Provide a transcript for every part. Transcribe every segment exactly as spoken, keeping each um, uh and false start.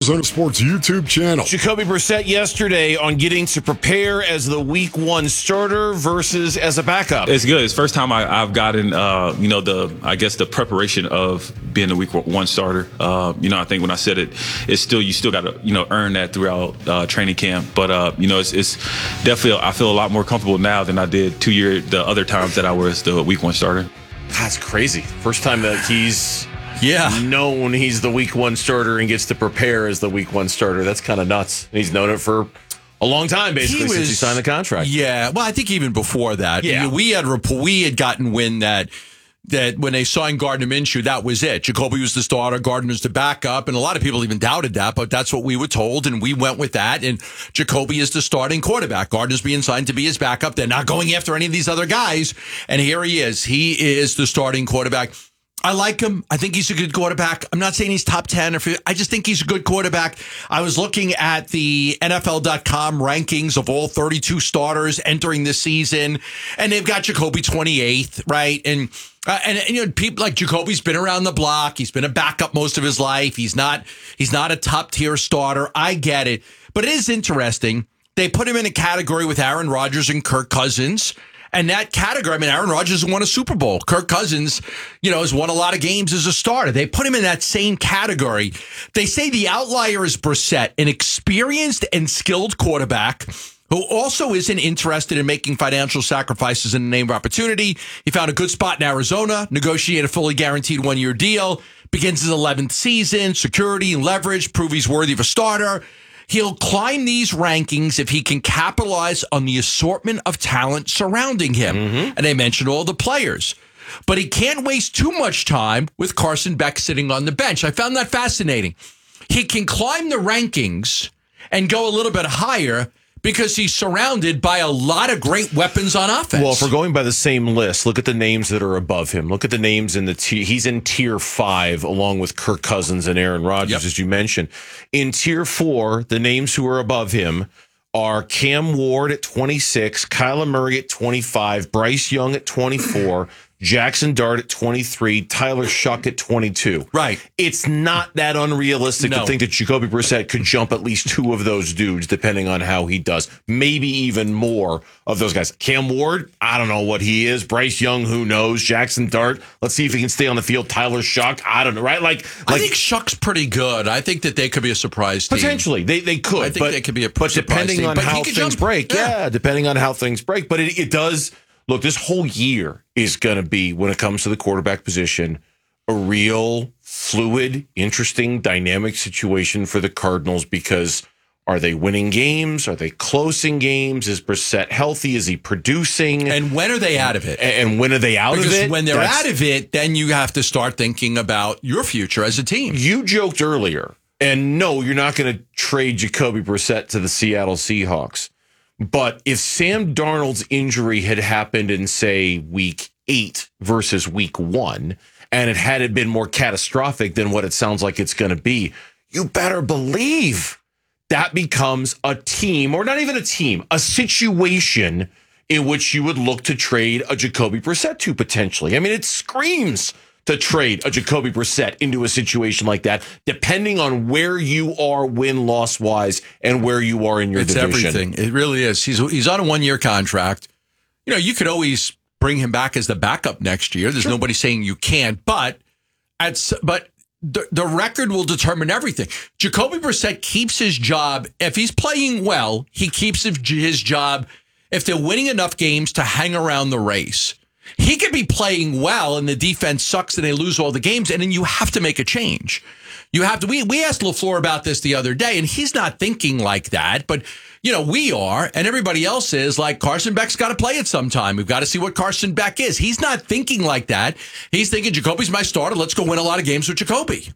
Arizona Sports YouTube channel. Jacoby Brissett yesterday on getting to prepare as the week one starter versus as a backup. It's good. It's the first time I, I've gotten, uh, you know, the, I guess the preparation of being the week one starter. Uh, you know, I think when I said it, it's still, you still got to, you know, earn that throughout uh, training camp. But, uh, you know, it's, it's definitely, I feel a lot more comfortable now than I did two years, the other times that I was the week one starter. That's crazy. First time that he's yeah known he's the week one starter and gets to prepare as the week one starter. That's kind of nuts. He's known it for a long time, basically, he was, since he signed the contract. Yeah, well, I think even before that. Yeah. We had we had gotten wind that that when they signed Gardner Minshew, that was it. Jacoby was the starter, Gardner was the backup, and a lot of people even doubted that, but that's what we were told, and we went with that, and Jacoby is the starting quarterback. Gardner's being signed to be his backup. They're not going after any of these other guys, and here he is. He is the starting quarterback. I like him. I think he's a good quarterback. I'm not saying he's top ten. Or I just think he's a good quarterback. I was looking at the N F L dot com rankings of all thirty-two starters entering this season, and they've got Jacoby twenty-eighth, right? And, uh, and and you know, people like Jacoby's been around the block. He's been a backup most of his life. He's not he's not a top tier starter. I get it, but it is interesting. They put him in a category with Aaron Rodgers and Kirk Cousins. And that category, I mean, Aaron Rodgers won a Super Bowl. Kirk Cousins, you know, has won a lot of games as a starter. They put him in that same category. They say the outlier is Brissett, an experienced and skilled quarterback who also isn't interested in making financial sacrifices in the name of opportunity. He found a good spot in Arizona, negotiated a fully guaranteed one-year deal, begins his eleventh season, security and leverage, prove he's worthy of a starter. He'll climb these rankings if he can capitalize on the assortment of talent surrounding him. Mm-hmm. And I mentioned all the players. But he can't waste too much time with Carson Beck sitting on the bench. I found that fascinating. He can climb the rankings and go a little bit higher because he's surrounded by a lot of great weapons on offense. Well, if we're going by the same list, look at the names that are above him. Look at the names in the tier. He's in tier five, along with Kirk Cousins and Aaron Rodgers, yep. as you mentioned. In tier four, the names who are above him are Cam Ward at twenty-six, Kyler Murray at twenty-five, Bryce Young at twenty-four, Jackson Dart at twenty-three, Tyler Shuck at twenty-two. Right. It's not that unrealistic no. to think that Jacoby Brissett could jump at least two of those dudes, depending on how he does. Maybe even more of those guys. Cam Ward, I don't know what he is. Bryce Young, who knows? Jackson Dart, let's see if he can stay on the field. Tyler Shuck, I don't know, right? Like, like I think Shuck's pretty good. I think that they could be a surprise team. Potentially. They they could. I think but, they could be a But surprise depending team. on But how things jump. break, yeah. yeah, depending on how things break. But it, it does... Look, this whole year is going to be, when it comes to the quarterback position, a real fluid, interesting, dynamic situation for the Cardinals because are they winning games? Are they closing games? Is Brissett healthy? Is he producing? And when are they out of it? And when are they out because of it? Because when they're That's, out of it, then you have to start thinking about your future as a team. You joked earlier, and no, you're not going to trade Jacoby Brissett to the Seattle Seahawks. But if Sam Darnold's injury had happened in, say, week eight versus week one, and it had it been more catastrophic than what it sounds like it's going to be, you better believe that becomes a team, or not even a team, a situation in which you would look to trade a Jacoby Brissett to potentially. I mean, it screams to trade a Jacoby Brissett into a situation like that, depending on where you are win-loss wise and where you are in your it's division. It's everything. It really is. He's he's on a one-year contract. You know, you could always bring him back as the backup next year. There's sure. nobody saying you can't, but at but the, the record will determine everything. Jacoby Brissett keeps his job. If he's playing well, he keeps his job if they're winning enough games to hang around the race. He could be playing well and the defense sucks and they lose all the games, and then you have to make a change. You have to. We, we asked LaFleur about this the other day, and he's not thinking like that. But, you know, we are, and everybody else is like, Carson Beck's got to play it sometime. We've got to see what Carson Beck is. He's not thinking like that. He's thinking, Jacoby's my starter. Let's go win a lot of games with Jacoby.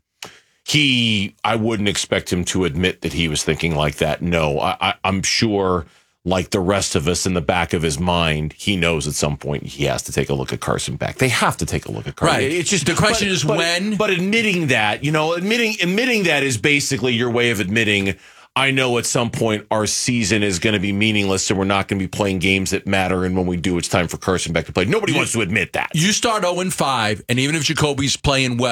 He, I wouldn't expect him to admit that he was thinking like that. No, I, I, I'm sure, like the rest of us, in the back of his mind, he knows at some point he has to take a look at Carson Beck. They have to take a look at Carson. Right. It's just the question but, is but, when. But admitting that, you know, admitting admitting that is basically your way of admitting, I know at some point our season is going to be meaningless and we're not going to be playing games that matter. And when we do, it's time for Carson Beck to play. Nobody you, wants to admit that. You start oh and five, and even if Jacoby's playing well,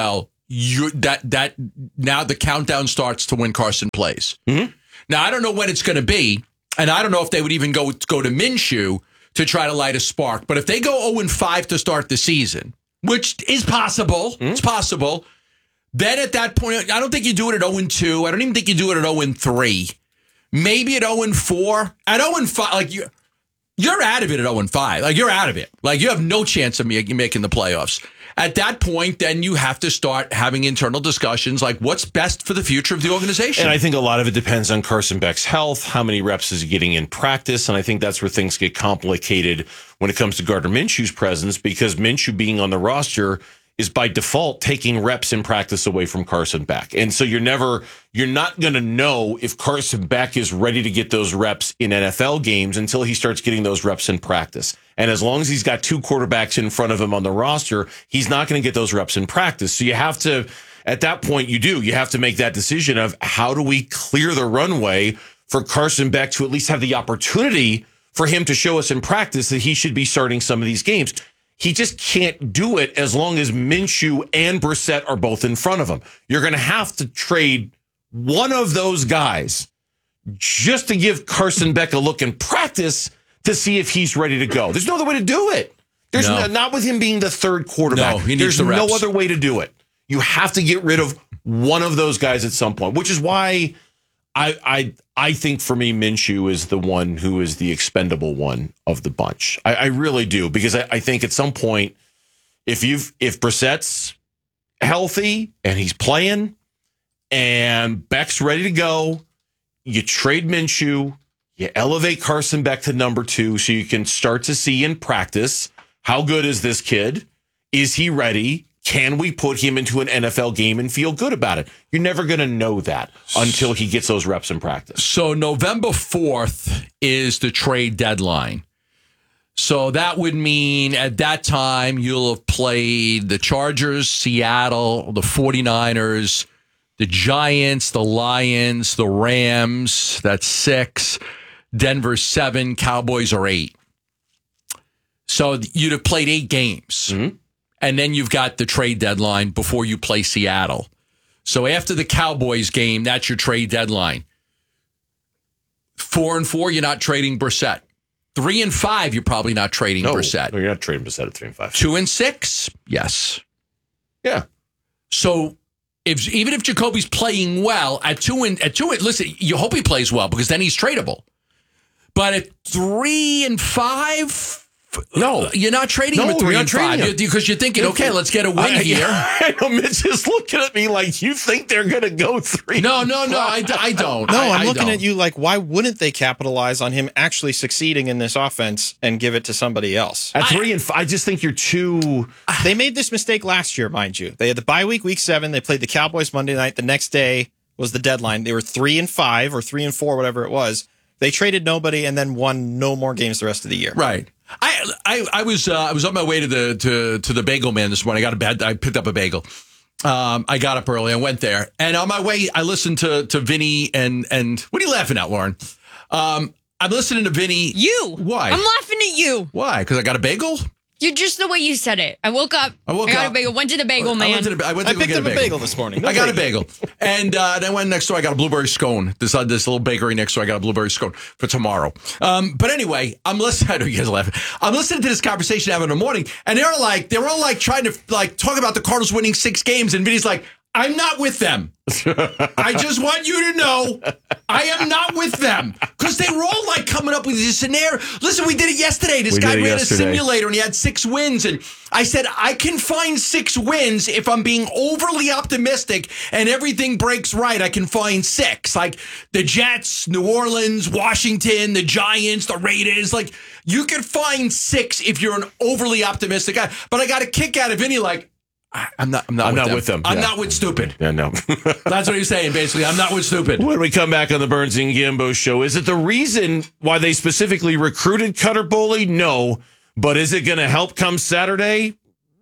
you that that now the countdown starts to when Carson plays. Mm-hmm. Now I don't know when it's going to be, and I don't know if they would even go go to Minshew to try to light a spark. But if they go oh and five to start the season, which is possible, mm-hmm. it's possible. Then at that point, I don't think you do it at oh and two. I don't even think you do it at oh and three. Maybe at oh and four. At oh and five, like you, you're out of it at oh and five. Like you're out of it. Like you have no chance of making the playoffs. At that point, then you have to start having internal discussions like what's best for the future of the organization. And I think a lot of it depends on Carson Beck's health. How many reps is he getting in practice? And I think that's where things get complicated when it comes to Gardner Minshew's presence, because Minshew being on the roster is by default taking reps in practice away from Carson Beck. And so you're never, you're not going to know if Carson Beck is ready to get those reps in N F L games until he starts getting those reps in practice. And as long as he's got two quarterbacks in front of him on the roster, he's not going to get those reps in practice. So you have to, at that point, you do, you have to make that decision of how do we clear the runway for Carson Beck to at least have the opportunity for him to show us in practice that he should be starting some of these games. He just can't do it as long as Minshew and Brissett are both in front of him. You're going to have to trade one of those guys just to give Carson Beck a look in practice to see if he's ready to go. There's no other way to do it. There's no. no, not with him being the third quarterback. No, he needs There's the reps. no other way to do it. You have to get rid of one of those guys at some point, which is why I I I think for me, Minshew is the one who is the expendable one of the bunch. I, I really do, because I, I think at some point, if you've if Brissett's healthy and he's playing and Beck's ready to go, you trade Minshew, you elevate Carson Beck to number two so you can start to see in practice, how good is this kid? Is he ready? Can we put him into an N F L game and feel good about it? You're never going to know that until he gets those reps in practice. So November fourth is the trade deadline. So that would mean at that time you'll have played the Chargers, Seattle, the 49ers, the Giants, the Lions, the Rams. That's six. Denver, seven. Cowboys are eight. So you'd have played eight games. Mm-hmm. And then you've got the trade deadline before you play Seattle. So after the Cowboys game, that's your trade deadline. Four and four, you're not trading Brissett. Three and five, you're probably not trading no, Brissett. No, you're not trading Brissett at three and five. Two and six, yes. Yeah. So if even if Jacoby's playing well at two and at two, and listen, you hope he plays well because then he's tradable. But at three and five. No, you're not trading no, him at three and five him. because you're thinking, okay, let's get a win I, here. I know Mitch is looking at me like you think they're going to go three. No, no, no, I, I don't. No, I, I'm I looking don't. at you like, why wouldn't they capitalize on him actually succeeding in this offense and give it to somebody else? At three I, and five, I just think you're too. They made this mistake last year, mind you. They had the bye week, week seven. They played the Cowboys Monday night. The next day was the deadline. They were three and five or three and four, whatever it was. They traded nobody and then won no more games the rest of the year. Right. I I, I was uh, I was on my way to the to to the Bagel Man this morning. I got a bad. I picked up a bagel. Um, I got up early. I went there, and on my way, I listened to to Vinny and and what are you laughing at, Lauren? Um, I'm listening to Vinny. You. Why? I'm laughing at you. Why? Because I got a bagel. You're just the way you said it. I woke up. I woke I got up. a bagel. Went to the Bagel Man. I went to the, I went to I go picked get up a bagel. a bagel this morning. No I got bagel. a bagel, and uh, then I went next door. I got a blueberry scone. This uh, this little bakery next door. I got a blueberry scone for tomorrow. Um, but anyway, I'm listening. I know you guys are laughing. I'm listening to this conversation having in the morning, and they're like, they're all like trying to like talk about the Cardinals winning six games, and Vinny's like, I'm not with them. I just want you to know I am not with them. Because they were all like coming up with this scenario. Listen, we did it yesterday. This we guy ran yesterday. a simulator and he had six wins. And I said, I can find six wins if I'm being overly optimistic and everything breaks right. I can find six. Like the Jets, New Orleans, Washington, the Giants, the Raiders. Like you could find six if you're an overly optimistic guy. But I got a kick out of Vinny like, I'm not. I'm not. I'm with not them. with them. I'm Yeah. not with stupid. Yeah, no. That's what he's saying. Basically, I'm not with stupid. When we come back on the Burns and Gambo show, is it the reason why they specifically recruited Cutter Boley? No, but is it going to help come Saturday?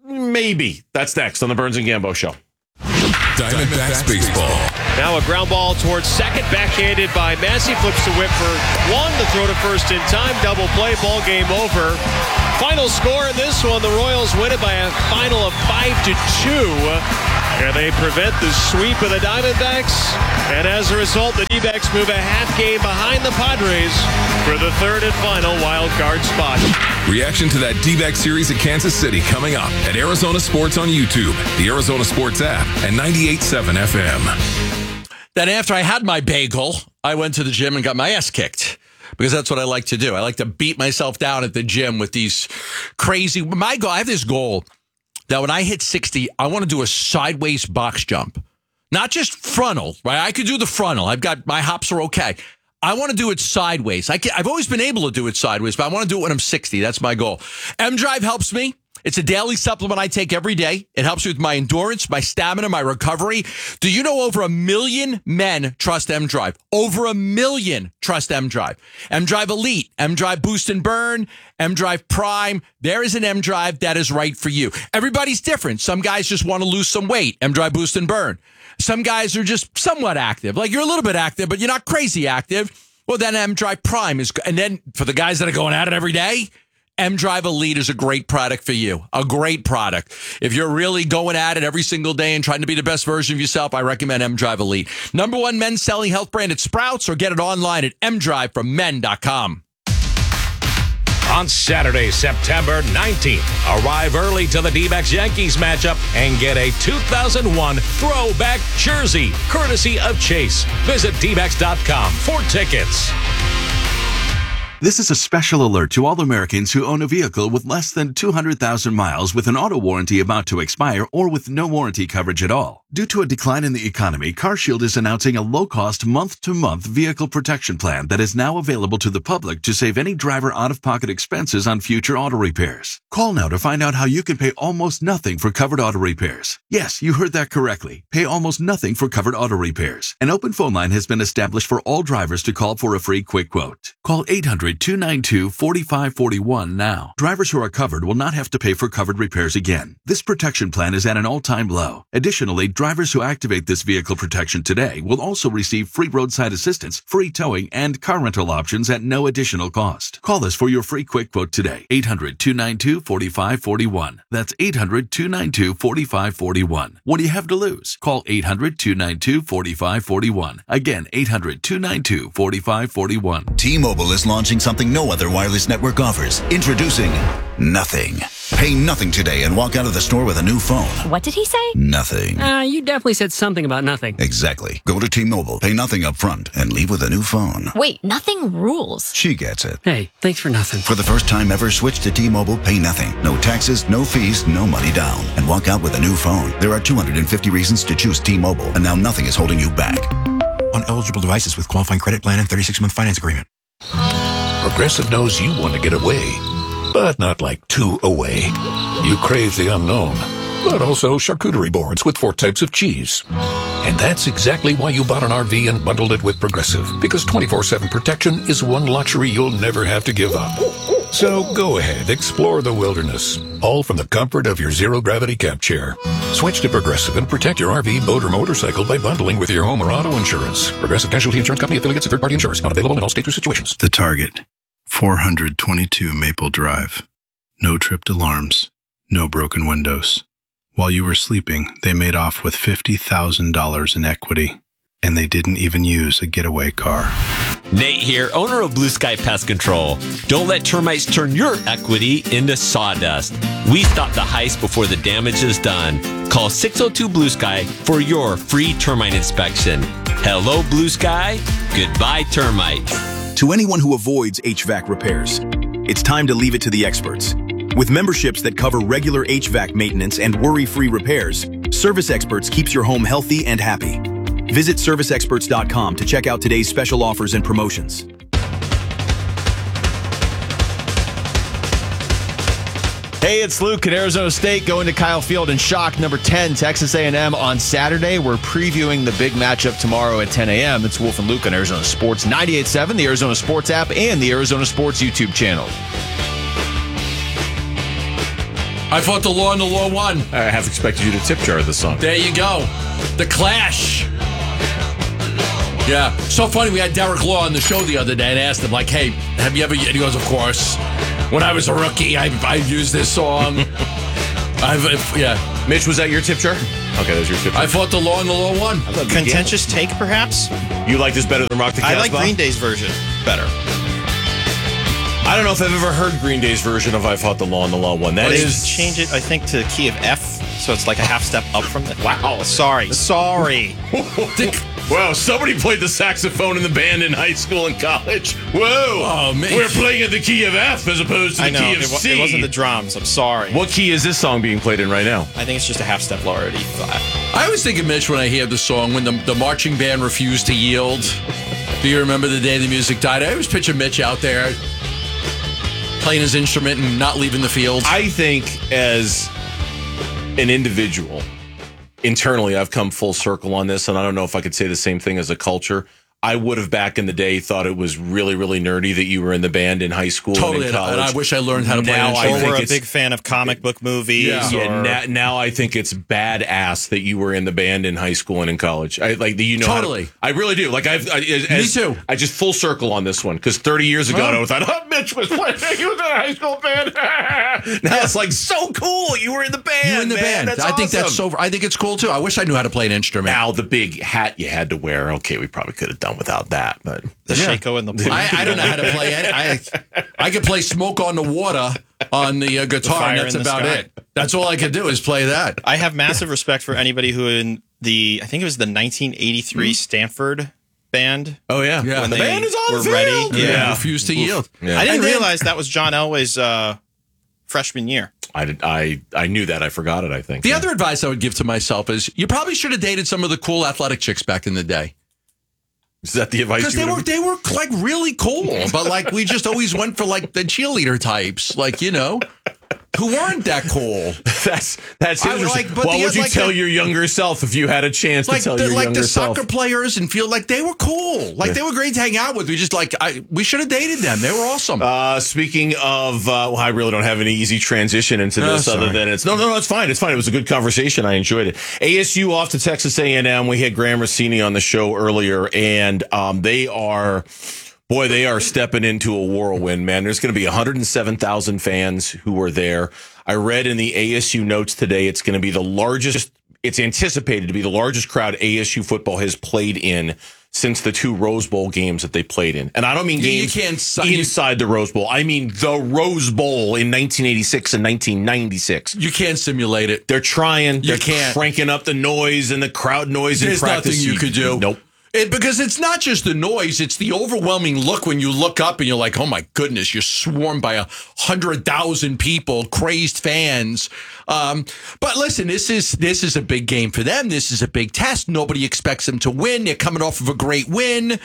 Maybe. That's next on the Burns and Gambo show. Diamondbacks baseball. Now a ground ball towards second, backhanded by Massey, flips to Whit for one, the throw to first in time, double play, ball game over. Final score in this one, the Royals win it by a final of five to two. and they prevent the sweep of the Diamondbacks. And as a result, the D-backs move a half game behind the Padres for the third and final wild card spot. Reaction to that D-back series at Kansas City coming up at Arizona Sports on YouTube, the Arizona Sports app, and ninety-eight point seven F M. Then after I had my bagel, I went to the gym and got my ass kicked. Because that's what I like to do. I like to beat myself down at the gym with these crazy... My goal, I have this goal that when I hit sixty, I want to do a sideways box jump. Not just frontal, right? I could do the frontal. I've got... My hops are okay. I want to do it sideways. I can, I've always been able to do it sideways, but I want to do it when I'm sixty. That's my goal. M-Drive helps me. It's a daily supplement I take every day. It helps me with my endurance, my stamina, my recovery. Do you know over a million men trust M-Drive? Over a million trust M-Drive. M-Drive Elite, M-Drive Boost and Burn, M-Drive Prime. There is an M-Drive that is right for you. Everybody's different. Some guys just want to lose some weight. M-Drive Boost and Burn. Some guys are just somewhat active. Like you're a little bit active, but you're not crazy active. Well, then M-Drive Prime is, and then for the guys that are going at it every day, M-Drive Elite is a great product for you. A great product. If you're really going at it every single day and trying to be the best version of yourself, I recommend M-Drive Elite. Number one men's selling health brand at Sprouts, or get it online at m drive for men dot com. On Saturday, September nineteenth, arrive early to the D-backs Yankees matchup and get a two thousand one throwback jersey, courtesy of Chase. Visit d backs dot com for tickets. This is a special alert to all Americans who own a vehicle with less than two hundred thousand miles with an auto warranty about to expire or with no warranty coverage at all. Due to a decline in the economy, CarShield is announcing a low-cost month-to-month vehicle protection plan that is now available to the public to save any driver out-of-pocket expenses on future auto repairs. Call now to find out how you can pay almost nothing for covered auto repairs. Yes, you heard that correctly. Pay almost nothing for covered auto repairs. An open phone line has been established for all drivers to call for a free quick quote. Call eight hundred, two nine two, four five four one now. Drivers who are covered will not have to pay for covered repairs again. This protection plan is at an all-time low. Additionally, drivers who activate this vehicle protection today will also receive free roadside assistance, free towing, and car rental options at no additional cost. Call us for your free quick quote today. eight hundred, two nine two, four five four one. That's eight hundred, two nine two, four five four one. What do you have to lose? Call eight hundred, two nine two, four five four one. Again, eight hundred, two nine two, four five four one. T-Mobile is launching something no other wireless network offers. Introducing Nothing. Pay nothing today and walk out of the store with a new phone. What did he say? Nothing. Uh, you definitely said something about nothing. Exactly. Go to T-Mobile, pay nothing up front, and leave with a new phone. Wait, nothing rules. She gets it. Hey, thanks for nothing. For the first time ever, switch to T-Mobile, pay nothing. No taxes, no fees, no money down. And walk out with a new phone. There are two hundred fifty reasons to choose T-Mobile, and now nothing is holding you back. On eligible devices with qualifying credit plan and thirty-six month finance agreement. Progressive knows you want to get away, but not like too away. You crave the unknown, but also charcuterie boards with four types of cheese. And that's exactly why you bought an R V and bundled it with Progressive, because twenty-four seven protection is one luxury you'll never have to give up. So go ahead, explore the wilderness, all from the comfort of your zero-gravity camp chair. Switch to Progressive and protect your R V, boat, or motorcycle by bundling with your home or auto insurance. Progressive Casualty Insurance Company, affiliates, and third-party insurers. Not available in all states or situations. The Target, four hundred twenty-two Maple Drive. No tripped alarms. No broken windows. While you were sleeping, they made off with fifty thousand dollars in equity. And they didn't even use a getaway car. Nate here, owner of Blue Sky Pest Control. Don't let termites turn your equity into sawdust. We stop the heist before the damage is done. Call six oh two Blue Sky for your free termite inspection. Hello, Blue Sky. Goodbye, termites. To anyone who avoids H V A C repairs, it's time to leave it to the experts. With memberships that cover regular H V A C maintenance and worry-free repairs, Service Experts keeps your home healthy and happy. Visit service experts dot com to check out today's special offers and promotions. Hey, it's Luke at Arizona State going to Kyle Field in shock number ten, Texas A and M on Saturday. We're previewing the big matchup tomorrow at ten a.m. It's Wolf and Luke on Arizona Sports ninety-eight point seven, the Arizona Sports app, and the Arizona Sports YouTube channel. I fought the law and the law won. I have expected you to tip jar this song. There you go. The Clash. Yeah. So funny, we had Derek Law on the show the other day and asked him, like, hey, have you ever... And he goes, of course. When I was a rookie, I I used this song. I've, if, yeah. Mitch, was that your tip jar? Okay, there's your fifteen. I fought the law and the law won. Contentious take, perhaps? You like this better than Rock the Casbah? I like Green Day's version better. I don't know if I've ever heard Green Day's version of I Fought the Law and the Law Won. That Well, they is... change it, I think, to the key of F, so it's like a half step up from it. Wow. Sorry. Sorry. Wow, somebody played the saxophone in the band in high school and college. Whoa. Oh, man. We're playing at the key of F as opposed to I the know. key of It, wa- C. it wasn't the drums. I'm sorry. What key is this song being played in right now? I think it's just a half step lower at E flat. I always think of Mitch when I hear the song, when the, the marching band refused to yield. Do you remember the day the music died? I always picture Mitch out there playing his instrument and not leaving the field. I think as an individual, internally, I've come full circle on this, and I don't know if I could say the same thing as a culture. I would have back in the day thought it was really, really nerdy that you were in the band in high school Totally, and in college. and I wish I learned how to play now an I Or think we're a it's, big fan of comic book movies. Yeah, yeah or- now, now I think it's badass that you were in the band in high school and in college. I like that you know. how to- Totally. I really do. Like I've. I, as, Me too. I just full circle on this one because thirty years ago Huh? I thought, oh, Mitch was playing. He was in a high school band. Now it's like so cool. You were in the band. You in the man. band. That's I think that's awesome. so. I think it's cool too. I wish I knew how to play an instrument. Now the big hat you had to wear. Okay, we probably could have done without that, but The Shaco and the Blue. I, I don't know how to play it. I I could play "Smoke on the Water" on the uh, guitar, Fire and that's in the about Sky. it. That's all I could do is play that. I have massive respect for anybody who in the, I think it was the nineteen eighty-three Stanford band. Oh yeah, Yeah. When The they band is on were the field. ready. Yeah, Yeah. refused to yield. Yeah. I didn't And then- realize that was John Elway's uh, freshman year. I did. I I knew that. I forgot it. I think The Yeah. other advice I would give to myself is you probably should have dated some of the cool athletic chicks back in the day. Is that the advice? Because you they would were have- they were like really cool, but like we just always went for like the cheerleader types, like you know, who weren't that cool. That's that's I interesting. like- but what the- would you like tell the- your younger self if you had a chance Like to tell the, your like younger the self? soccer players and feel like they were cool, like Yeah. they were great to hang out with. We just like I we should have dated them. They were awesome. Uh, speaking of, uh, well, I really don't have any easy transition into Oh, this other sorry. than it's no, no, no, it's fine. It's fine. It was a good conversation. I enjoyed it. A S U off to Texas A and M. We had Graham Rossini on the show earlier, and um, they are, boy, they are stepping into a whirlwind, man. There's going to be one hundred seven thousand fans who are there. I read in the A S U notes today, it's going to be the largest, it's anticipated to be the largest crowd A S U football has played in since the two Rose Bowl games that they played in. And I don't mean Yeah, you games can't si- inside the Rose Bowl. I mean the Rose Bowl in nineteen eighty-six and nineteen ninety-six. You can't simulate it. They're trying. You They're can't. cranking up the noise and the crowd noise in There's practice. nothing you could do. Nope. It, because it's not just the noise, it's the overwhelming look when you look up and you're like, oh my goodness, you're swarmed by a hundred thousand people, crazed fans. Um, but listen, this is this is a big game for them. This is a big test. Nobody expects them to win. They're coming off of a great win.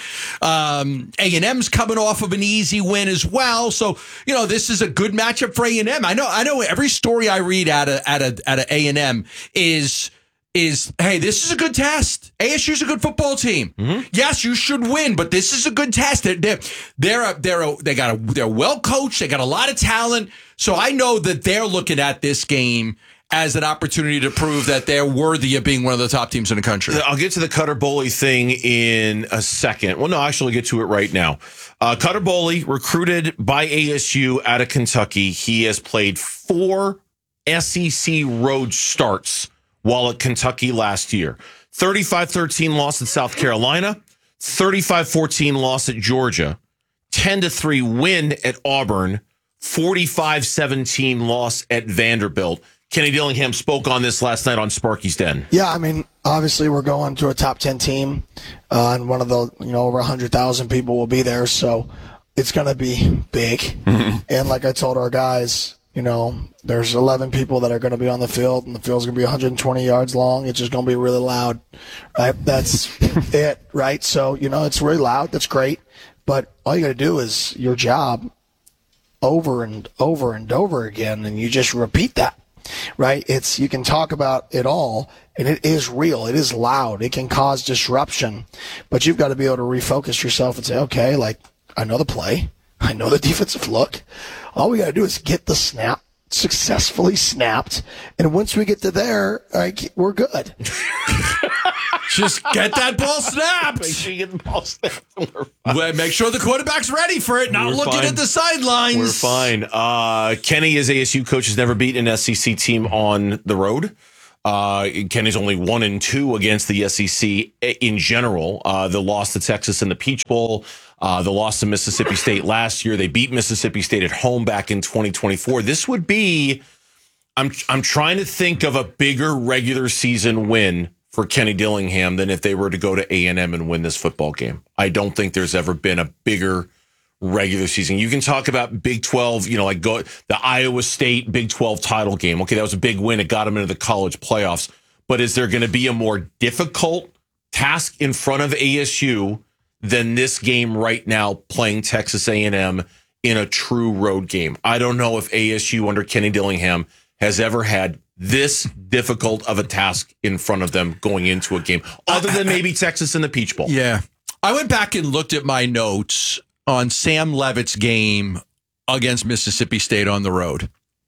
Um, A and M's coming off of an easy win as well. So, you know, this is a good matchup for A and M. I know, I know every story I read out of out of out of A and M is is, hey, this is a good test. A S U's a good football team. Yes, you should win, but this is a good test. They're they're they're a, they're a, they got a, they're well coached. They got a lot of talent. So I know that they're looking at this game as an opportunity to prove that they're worthy of being one of the top teams in the country. I'll get to the Cutter Boley thing in a second. Well, no, I'll actually get to it right now. Uh, Cutter Boley, recruited by A S U out of Kentucky. He has played four S E C road starts while at Kentucky last year. thirty-five thirteen loss at South Carolina, thirty-five fourteen loss at Georgia, ten to three win at Auburn, forty-five seventeen loss at Vanderbilt. Kenny Dillingham spoke on this last night on Sparky's Den. Yeah, I mean, obviously we're going to a top ten team, uh, and one of the, you know, over one hundred thousand people will be there, so it's going to be big. Mm-hmm. And like I told our guys, you know, there's eleven people that are going to be on the field, and the field's going to be one hundred twenty yards long. It's just going to be really loud, right? That's it, right? So, you know, it's really loud. That's great. But all you got to do is your job over and over and over again, and you just repeat that, right? It's, you can talk about it all, and it is real. It is loud. It can cause disruption, but you've got to be able to refocus yourself and say, okay, like, I know the play. I know the defensive look. All we got to do is get the snap successfully snapped, and once we get to there, like, we're good. Just get that ball snapped. Make sure you get the ball snapped. Well, make sure the quarterback's ready for it, not We're looking fine. at the sidelines. We're fine. Uh, Kenny, as A S U coach, has never beaten an S E C team on the road. Uh, Kenny's only one and two against the S E C in general. Uh, the loss to Texas in the Peach Bowl, uh, the loss to Mississippi State last year. They beat Mississippi State at home back in twenty twenty-four. This would be, I'm I'm trying to think of a bigger regular season win for Kenny Dillingham than if they were to go to A and M and win this football game. I don't think there's ever been a bigger regular season. You can talk about Big twelve, you know, like go the Iowa State Big twelve title game. Okay, that was a big win. It got them into the college playoffs. But is there going to be a more difficult task in front of A S U than this game right now playing Texas A and M in a true road game? I don't know if A S U under Kenny Dillingham has ever had this difficult of a task in front of them going into a game, other than maybe Texas in the Peach Bowl. Yeah. I went back and looked at my notes on Sam Levitt's game against Mississippi State on the road.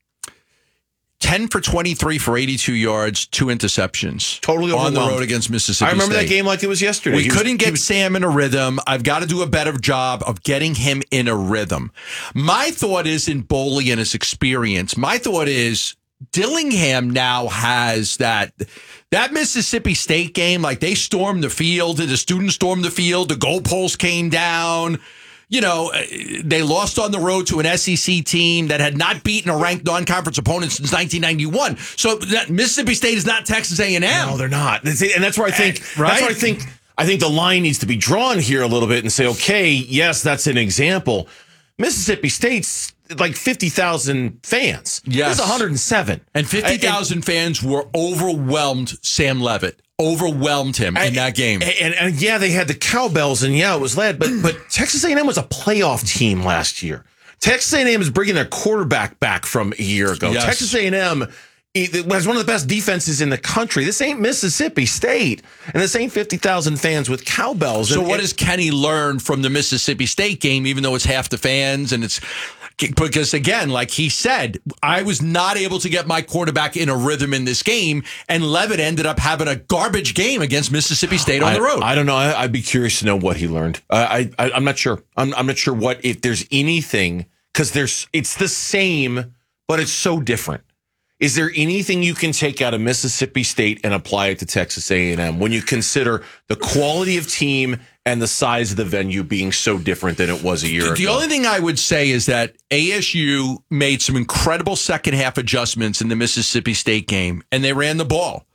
ten for twenty-three for eighty-two yards, two interceptions. Totally on the overwhelmed. road against Mississippi I remember State. that game like it was yesterday. We He was- couldn't he get was- Sam in a rhythm. I've got to do a better job of getting him in a rhythm. My thought is in Boley and his experience. My thought is Dillingham now has that that Mississippi State game. Like they stormed the field, the students stormed the field, the goalposts came down. You know, they lost on the road to an S E C team that had not beaten a ranked non-conference opponent since nineteen ninety-one. So that Mississippi State is not Texas A and M. No, they're not. And that's where I think, Right? that's where I think, I think the line needs to be drawn here a little bit and say, okay, yes, that's an example. Mississippi State's like fifty thousand fans. Yes. This is one hundred seven. And fifty thousand fans were overwhelmed Sam Levitt. Overwhelmed him in that game. And, and, and yeah, they had the cowbells, and yeah, it was led. But but Texas A and M was a playoff team last year. Texas A and M is bringing their quarterback back from a year ago. Yes. Texas A and M has one of the best defenses in the country. This ain't Mississippi State, and this ain't fifty thousand fans with cowbells. So and, what and, does Kenny learn from the Mississippi State game, even though it's half the fans and it's because, again, like he said, I was not able to get my quarterback in a rhythm in this game, and Levitt ended up having a garbage game against Mississippi State on I, the road. I don't know. I, I'd be curious to know what he learned. I, I I'm not sure. I'm I'm not sure what if there's anything because there's it's the same, but it's so different. Is there anything you can take out of Mississippi State and apply it to Texas A and M when you consider the quality of team and the size of the venue being so different than it was a year The ago? The only thing I would say is that A S U made some incredible second half adjustments in the Mississippi State game, and they ran the ball.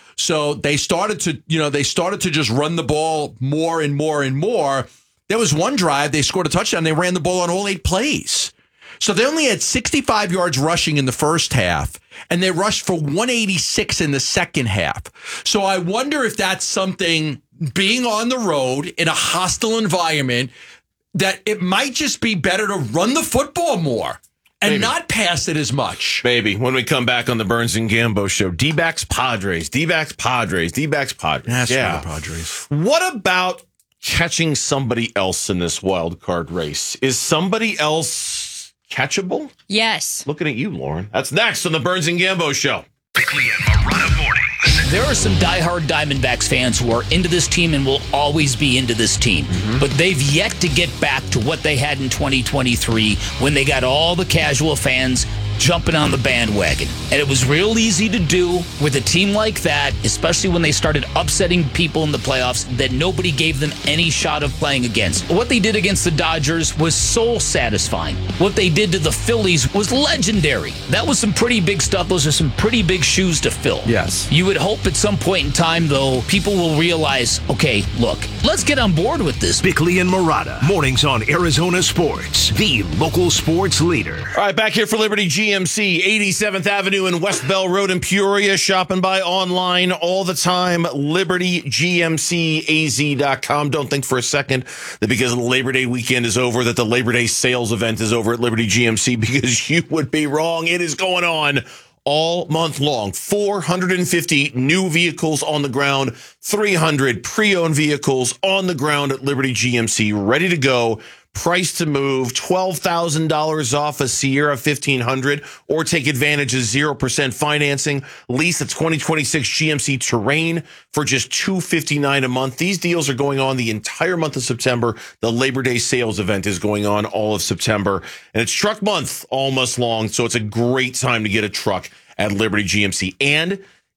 So they started to, you know, they started to just run the ball more and more and more. There was one drive, they scored a touchdown, they ran the ball on all eight plays. So they only had sixty-five yards rushing in the first half, and they rushed for one eighty-six in the second half. So I wonder if that's something, being on the road in a hostile environment, that it might just be better to run the football more and Maybe. not pass it as much. Maybe when we come back on the Burns and Gambo show, D-backs Padres, D-backs Padres, D-backs Padres. That's yeah. for the Padres. What about catching somebody else in this wild card race? Is somebody else catchable? Yes. Looking at you, Lauren. That's next on the Burns and Gambo show. Bickley and Morana mornings. There are some diehard Diamondbacks fans who are into this team and will always be into this team. Mm-hmm. But they've yet to get back to what they had in twenty twenty-three when they got all the casual fans jumping on the bandwagon. And it was real easy to do with a team like that, especially when they started upsetting people in the playoffs that nobody gave them any shot of playing against. What they did against the Dodgers was soul satisfying. What they did to the Phillies was legendary. That was some pretty big stuff. Those are some pretty big shoes to fill. Yes. You would hope at some point in time, though, people will realize, okay, look, let's get on board with this. Bickley and Murata, mornings on Arizona Sports, the local sports leader. All right, back here for Liberty G M C, eighty-seventh Avenue and West Bell Road in Peoria. Shopping by online all the time, liberty g m c a z dot com. Don't think for a second that because the Labor Day weekend is over that the Labor Day sales event is over at Liberty G M C, because you would be wrong. It is going on all month long. four hundred fifty new vehicles on the ground, three hundred pre-owned vehicles on the ground at Liberty G M C, ready to go. Price to move, twelve thousand dollars off a Sierra fifteen hundred, or take advantage of zero percent financing. Lease a twenty twenty-six G M C Terrain for just two hundred fifty-nine dollars a month. These deals are going on the entire month of September. The Labor Day sales event is going on all of September, and it's truck month all month long, so it's a great time to get a truck at Liberty G M C. And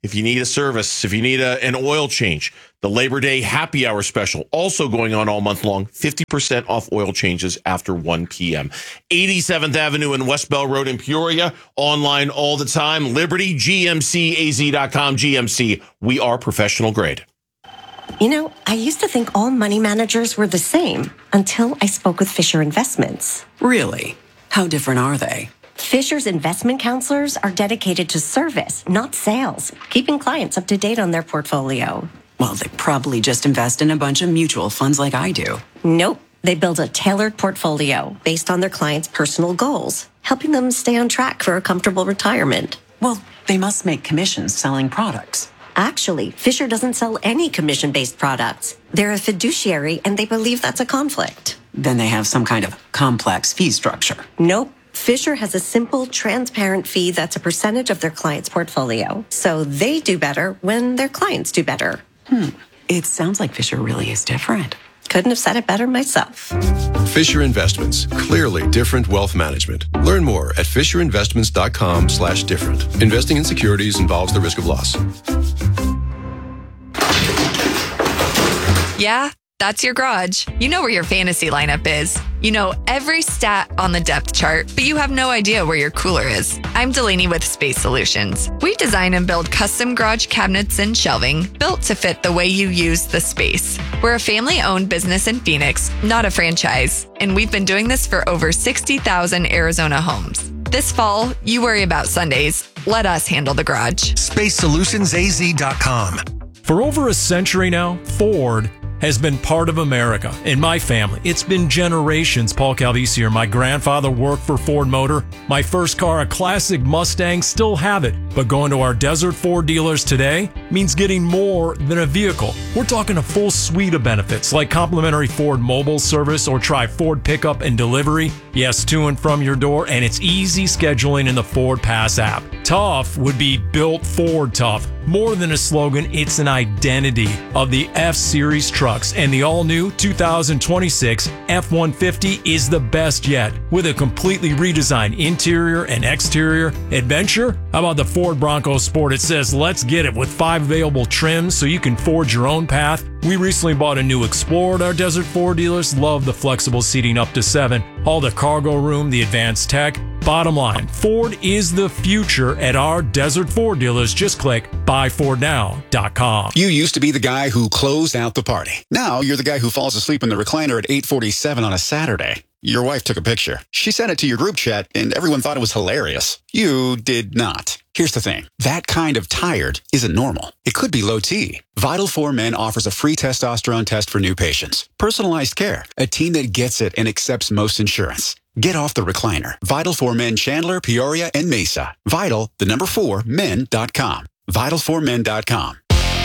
If you need a service, if you need a, an oil change, the Labor Day happy hour special also going on all month long. fifty percent off oil changes after one p.m. eighty-seventh Avenue and West Bell Road in Peoria. Online all the time. Liberty, G M C A Z dot com. G M C, we are professional grade. You know, I used to think all money managers were the same until I spoke with Fisher Investments. Really? How different are they? Fisher's investment counselors are dedicated to service, not sales, keeping clients up to date on their portfolio. Well, they probably just invest in a bunch of mutual funds like I do. Nope. They build a tailored portfolio based on their clients' personal goals, helping them stay on track for a comfortable retirement. Well, they must make commissions selling products. Actually, Fisher doesn't sell any commission-based products. They're a fiduciary, and they believe that's a conflict. Then they have some kind of complex fee structure. Nope. Fisher has a simple, transparent fee that's a percentage of their client's portfolio. So they do better when their clients do better. Hmm. It sounds like Fisher really is different. Couldn't have said it better myself. Fisher Investments. Clearly different wealth management. Learn more at fisher investments dot com slash different. Investing in securities involves the risk of loss. Yeah, that's your garage. You know where your fantasy lineup is. You know every stat on the depth chart, but you have no idea where your cooler is. I'm Delaney with Space Solutions. We design and build custom garage cabinets and shelving built to fit the way you use the space. We're a family-owned business in Phoenix, not a franchise, and we've been doing this for over sixty thousand Arizona homes. This fall, you worry about Sundays. Let us handle the garage. space solutions a z dot com. For over a century now, Ford has been part of America. In my family, it's been generations. Paul Calvisi here. My grandfather worked for Ford Motor. My first car, a classic Mustang, still have it. But going to our Desert Ford dealers today means getting more than a vehicle. We're talking a full suite of benefits like complimentary Ford mobile service or try Ford pickup and delivery. Yes, to and from your door, and it's easy scheduling in the Ford Pass app. Tough would be built Ford tough. More than a slogan, it's an identity of the F-Series trucks, and the all-new two thousand twenty-six F one fifty is the best yet. With a completely redesigned interior and exterior adventure, how about the Ford Bronco Sport? It says, let's get it, with five available trims so you can forge your own path. We recently bought a new Explorer at our Desert Ford dealers. Love the flexible seating up to seven, all the cargo room, the advanced tech. Bottom line, Ford is the future at our Desert Ford dealers. Just click buy ford now dot com. You used to be the guy who closed out the party. Now you're the guy who falls asleep in the recliner at eight forty-seven on a Saturday. Your wife took a picture. She sent it to your group chat, and everyone thought it was hilarious. You did not. Here's the thing. That kind of tired isn't normal. It could be low T. Vital four Men offers a free testosterone test for new patients. Personalized care. A team that gets it and accepts most insurance. Get off the recliner. Vital four Men Chandler, Peoria, and Mesa. Vital, the number four, men dot com. vital four men dot com.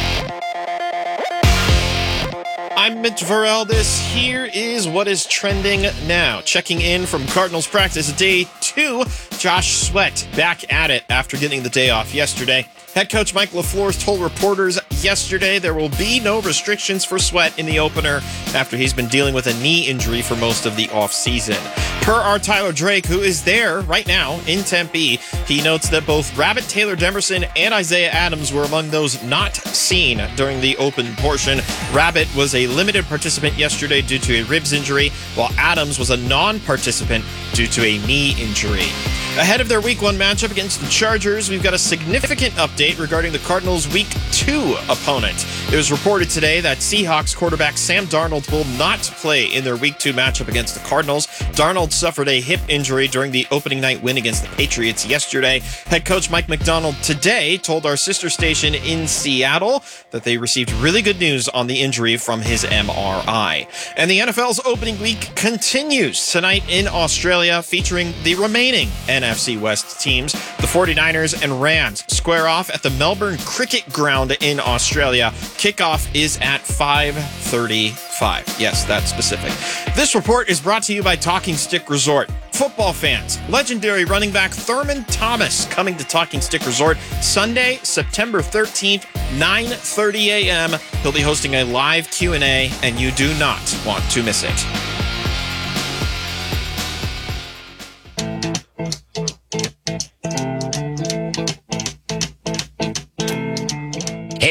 I'm Mitch Varel. Here is what is trending now. Checking in from Cardinals practice day two, Josh Sweat back at it after getting the day off yesterday. Head coach Mike LaFleur told reporters yesterday there will be no restrictions for Sweat in the opener after he's been dealing with a knee injury for most of the offseason. Per our Tyler Drake, who is there right now in Tempe, he notes that both Rabbit Taylor Demerson and Isaiah Adams were among those not seen during the open portion. Rabbit was a limited participant yesterday due to a ribs injury, while Adams was a non-participant due to a knee injury. Ahead of their week one matchup against the Chargers, we've got a significant update regarding the Cardinals' week two opponent. It was reported today that Seahawks quarterback Sam Darnold will not play in their week two matchup against the Cardinals. Darnold suffered a hip injury during the opening night win against the Patriots yesterday. Head coach Mike McDonald today told our sister station in Seattle that they received really good news on the injury from his M R I. And the N F L's opening week continues tonight in Australia, featuring the remaining N F C West teams. The 49ers and Rams square off at the Melbourne Cricket Ground in Australia. Kickoff is at five thirty-five. Yes, that's specific. This report is brought to you by Talking Stick Resort. Football fans, legendary running back Thurman Thomas coming to Talking Stick Resort Sunday, September thirteenth, nine thirty a.m. He'll be hosting a live Q and A, and you do not want to miss it.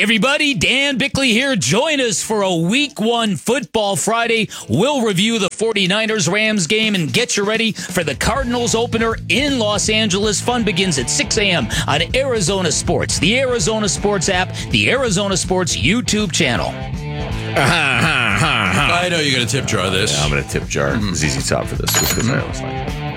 everybody. Dan Bickley here. Join us for a week one football Friday. We'll review the 49ers Rams game and get you ready for the Cardinals opener in Los Angeles. Fun begins at six a.m. on Arizona Sports, the Arizona Sports app, the Arizona Sports YouTube channel. I know you're going to tip jar this. Yeah, I'm going to tip jar Mm-hmm. Z Z Top for this just because I always like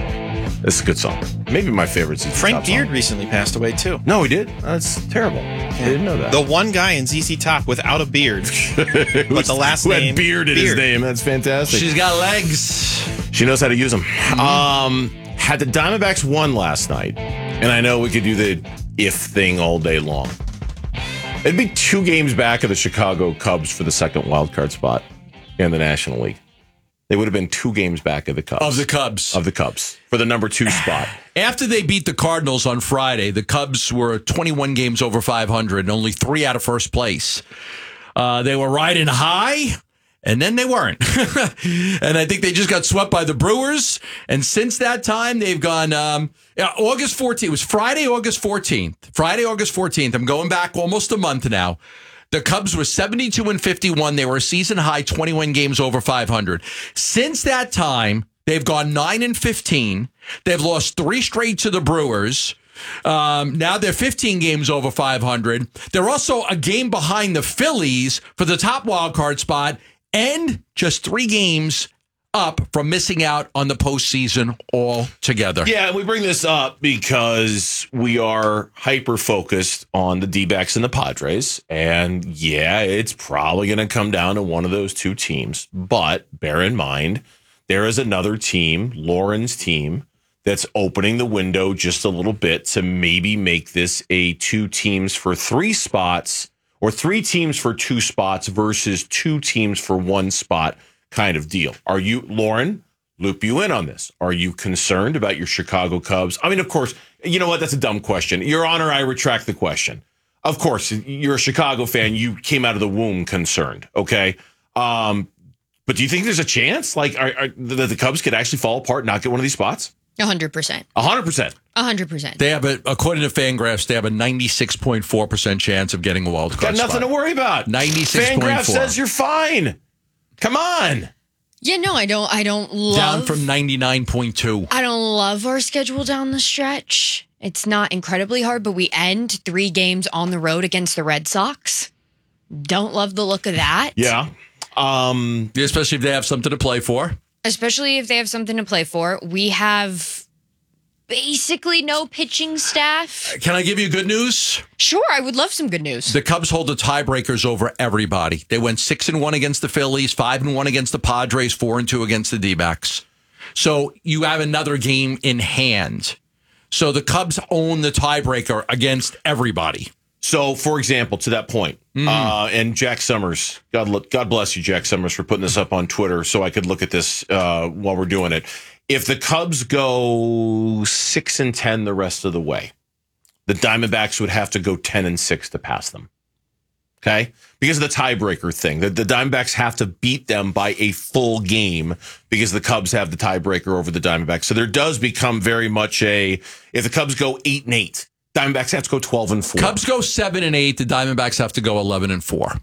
it. This is a good song. Maybe my favorite Z Z Frank Top Beard song. recently passed away too. No, he did. That's terrible. I didn't know that. The one guy in Z Z Top without a beard, but the last who name had beard in his name. That's fantastic. She's got legs. She knows how to use them. Um, had the Diamondbacks won last night, and I know we could do the if thing all day long. It'd be two games back of the Chicago Cubs for the second wild card spot in the National League. They would have been two games back of the Cubs. Of the Cubs. Of the Cubs for the number two spot. After they beat the Cardinals on Friday, the Cubs were twenty-one games over five hundred and only three out of first place. Uh, they were riding high, and then they weren't. And I think they just got swept by the Brewers. And since that time, they've gone um, yeah, August fourteenth. It was Friday, August fourteenth. Friday, August fourteenth. I'm going back almost a month now. The Cubs were seventy-two and fifty-one. They were a season high twenty-one games over five hundred. Since that time, they've gone nine and fifteen. They've lost three straight to the Brewers. Um, now they're fifteen games over five hundred. They're also a game behind the Phillies for the top wild card spot and just three games up from missing out on the postseason altogether. Yeah, and we bring this up because we are hyper-focused on the D-backs and the Padres. And yeah, it's probably going to come down to one of those two teams. But bear in mind, there is another team, Lauren's team, that's opening the window just a little bit to maybe make this a two teams for three spots or three teams for two spots versus two teams for one spot kind of deal. Are you, Lauren, loop you in on this? Are you concerned about your Chicago Cubs? I mean, of course, you know what? That's a dumb question. Your Honor, I retract the question. Of course, you're a Chicago fan. You came out of the womb concerned, okay? Um, but do you think there's a chance like are, are, that the Cubs could actually fall apart and not get one of these spots? one hundred percent. one hundred percent. one hundred percent. They have a, according to Fangraphs, they have a ninety-six point four percent chance of getting a wild card Got nothing spot. to worry about. ninety-six point four. Fangraphs says you're fine. Come on. Yeah, no, I don't. I don't love. Down from ninety-nine point two. I don't love our schedule down the stretch. It's not incredibly hard, but we end three games on the road against the Red Sox. Don't love the look of that. Yeah. Um, Especially if they have something to play for. Especially if they have something to play for. We have basically no pitching staff. Can I give you good news? Sure, I would love some good news. The Cubs hold the tiebreakers over everybody. They went six and one against the Phillies, five and one against the Padres, four and two against the D-backs. So you have another game in hand. So the Cubs own the tiebreaker against everybody. So, for example, to that point, Mm. uh, and Jack Summers, God, lo- God bless you, Jack Summers, for putting this up on Twitter so I could look at this uh, while we're doing it. If the Cubs go six and ten the rest of the way, the Diamondbacks would have to go ten and six to pass them. Okay, because of the tiebreaker thing, the, the Diamondbacks have to beat them by a full game because the Cubs have the tiebreaker over the Diamondbacks. So there does become very much a if the Cubs go eight and eight. Diamondbacks have to go twelve and four. Cubs go seven and eight. The Diamondbacks have to go eleven and four.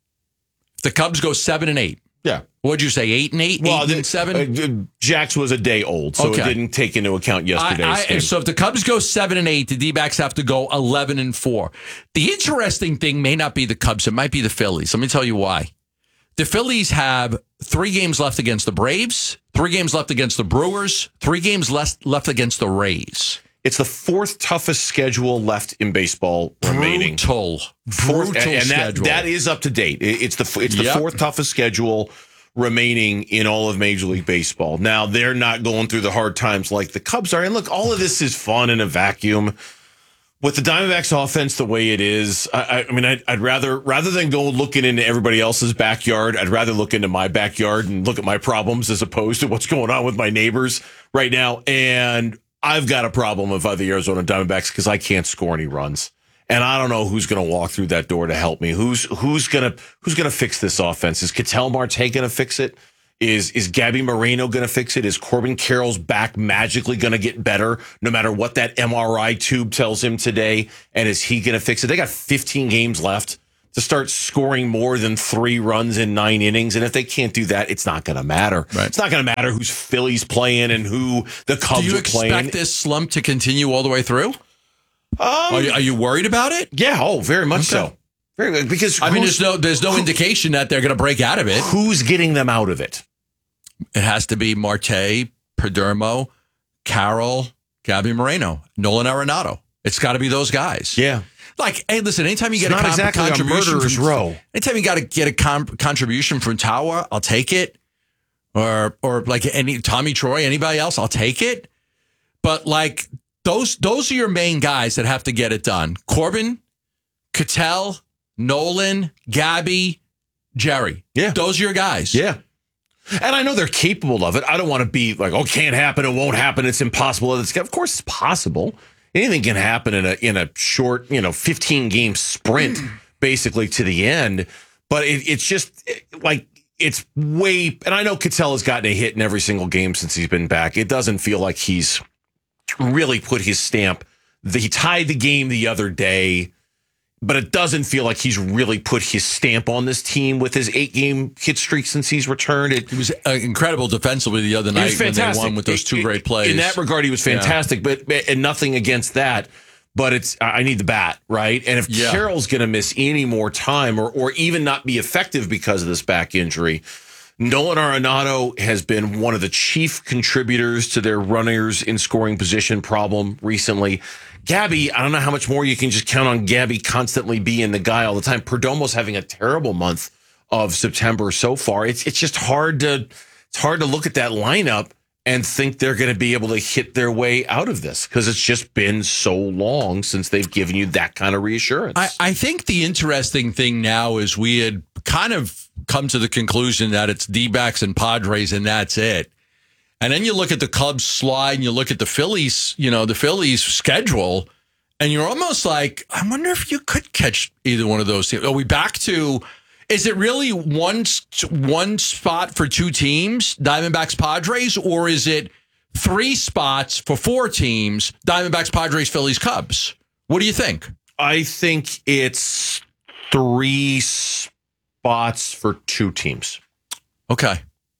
The Cubs go seven and eight. Yeah. What'd you say? Eight and eight. Well, eight the, and seven. Uh, Jax was a day old, so Okay. it didn't take into account yesterday's I, I, game. so if the Cubs go seven and eight, the D-backs have to go eleven and four. The interesting thing may not be the Cubs; it might be the Phillies. Let me tell you why. The Phillies have three games left against the Braves, three games left against the Brewers, three games left left against the Rays. It's the fourth toughest schedule left in baseball remaining. Brutal, Fourth, brutal and that, schedule. that is up to date. It- It's the it's the Yep. fourth toughest schedule remaining in all of Major League Baseball. Now they're not going through the hard times like the Cubs are. And look, all of this is fun in a vacuum. With the Diamondbacks offense the way it is, I, I mean, I'd, I'd rather rather than go looking into everybody else's backyard, I'd rather look into my backyard and look at my problems as opposed to what's going on with my neighbors right now. And I've got a problem with the Arizona Diamondbacks because I can't score any runs, and I don't know who's going to walk through that door to help me. Who's who's gonna who's gonna fix this offense? Is Ketel Marte going to fix it? Is is Gabby Moreno going to fix it? Is Corbin Carroll's back magically going to get better no matter what that M R I tube tells him today? And is he going to fix it? They got fifteen games left. to start scoring more than three runs in nine innings. And if they can't do that, it's not going to matter. Right. It's not going to matter who's Phillies playing and who the Cubs Do you are playing. expect this slump to continue all the way through? Um, are, you, are you worried about it? Yeah. Oh, very much Okay. so. Very good. Because I mean, who's- there's no there's no who- indication that they're going to break out of it. Who's getting them out of it? It has to be Marte, Perdomo, Carroll, Gabby Moreno, Nolan Arenado. It's got to be those guys. Yeah. Like, hey, listen, anytime you It's get a not con- exactly a contribution murderer's from, row. anytime you got to get a con- contribution from Tawa, I'll take it. Or or like any Tommy Troy, anybody else, I'll take it. But like those those are your main guys that have to get it done. Corbin, Cattell, Nolan, Gabby, Jerry. Yeah. Those are your guys. Yeah. And I know they're capable of it. I don't want to be like, oh, can't happen. It won't happen. It's impossible. It's, of course, it's possible. Anything can happen in a in a short, you know, fifteen game sprint, basically to the end. But it, it's just like it's way. And I know Cattell has gotten a hit in every single game since he's been back. It doesn't feel like he's really put his stamp. He tied the game the other day. But it doesn't feel like he's really put his stamp on this team with his eight-game hit streak since he's returned. It, He was uh, incredible defensively the other He night was when they fantastic. won with those two It- great it- plays. In that regard, he was Yeah. fantastic, but and nothing against that. But it's I need the bat, right? And if Yeah. Carroll's going to miss any more time or or even not be effective because of this back injury, Nolan Arenado has been one of the chief contributors to their runners in scoring position problem recently. Gabby, I don't know how much more you can just count on Gabby constantly being the guy all the time. Perdomo's having a terrible month of September so far. It's it's just hard to it's hard to look at that lineup and think they're going to be able to hit their way out of this because it's just been so long since they've given you that kind of reassurance. I, I think the interesting thing now is we had kind of come to the conclusion that it's D-backs and Padres and that's it. And then you look at the Cubs slide and you look at the Phillies, you know, the Phillies schedule, and you're almost like, I wonder if you could catch either one of those teams. Are we back to, is it really one, one spot for two teams, Diamondbacks, Padres, or is it three spots for four teams, Diamondbacks, Padres, Phillies, Cubs? What do you think? I think it's three spots for two teams. Okay.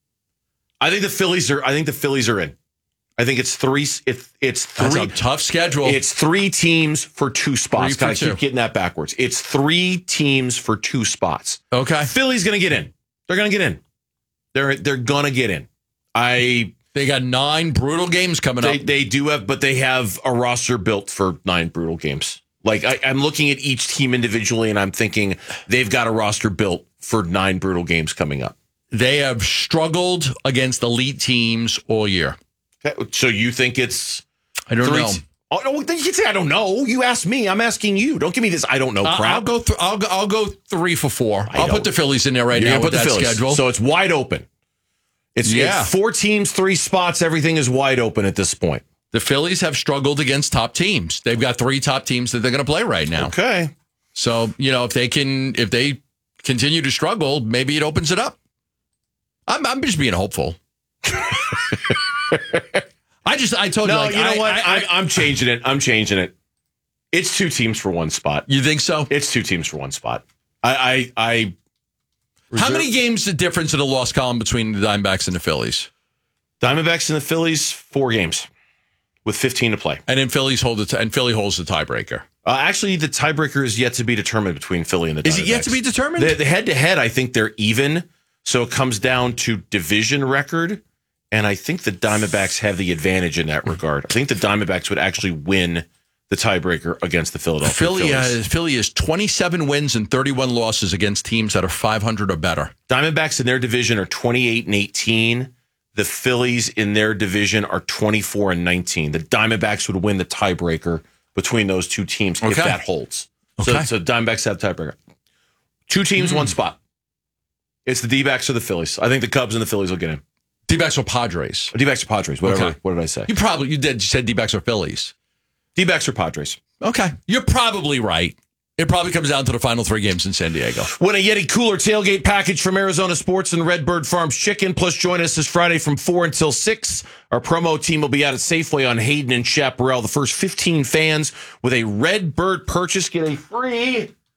I think the Phillies are. I think the Phillies are in. I think it's three. It's it's three. That's a tough schedule. It's three teams for two spots. Three for I keep two. getting that backwards. It's three teams for two spots. Okay. Philly's going to get in. They're going to get in. They're they're going to get in. I. They got nine brutal games coming They up. they do have, but they have a roster built for nine brutal games. Like I, I'm looking at each team individually, and I'm thinking they've got a roster built for nine brutal games coming up. They have struggled against elite teams all year. Okay, so you think it's? I don't three know. t- oh no! Then you can say I don't know. You asked me. I'm asking you. Don't give me this. I don't know Uh, crap. I'll go. Th- I'll go. I'll go three for four. I I'll know. put the Phillies in there right You're now gonna with put that the Phillies. schedule. So it's wide open. It's, Yeah. it's four teams, three spots. Everything is wide open at this point. The Phillies have struggled against top teams. They've got three top teams that they're going to play right now. Okay. So you know if they can, if they continue to struggle, maybe it opens it up. I'm, I'm just being hopeful. I just, I told No, you, like, you know I- what? I- I, am I'm changing it. I'm changing it. It's two teams for one spot. You think so? It's two teams for one spot. I, I, I How reserve- many games the difference in the loss column between the Diamondbacks and the Phillies? Diamondbacks and the Phillies, four games with fifteen to play. And then Phillies hold it, and Philly holds the tiebreaker. Uh, actually, the tiebreaker is yet to be determined between Philly and the Diamondbacks. Is it yet to be determined? The, the head-to-head, I think they're even. So it comes down to division record, and I think the Diamondbacks have the advantage in that regard. I think the Diamondbacks would actually win the tiebreaker against the Philadelphia Philly Phillies. has, Philly has twenty-seven wins and thirty-one losses against teams that are five hundred or better. Diamondbacks in their division are twenty-eight and eighteen. The Phillies in their division are twenty-four and nineteen. The Diamondbacks would win the tiebreaker between those two teams if Okay. that holds. Okay. So, so Diamondbacks have tiebreaker. Two teams, Mm. one spot. It's the D-backs or the Phillies. I think the Cubs and the Phillies will get in. D-backs or Padres? D-backs or Padres, whatever. Okay. What did I say? You probably you did. You said D-backs or Phillies. D-backs or Padres. Okay, you're probably right. It probably comes down to the final three games in San Diego. Win a Yeti Cooler tailgate package from Arizona Sports and Redbird Farms Chicken. Plus, join us this Friday from four until six. Our promo team will be out at Safeway on Hayden and Chaparral. The first fifteen fans with a Redbird purchase get a free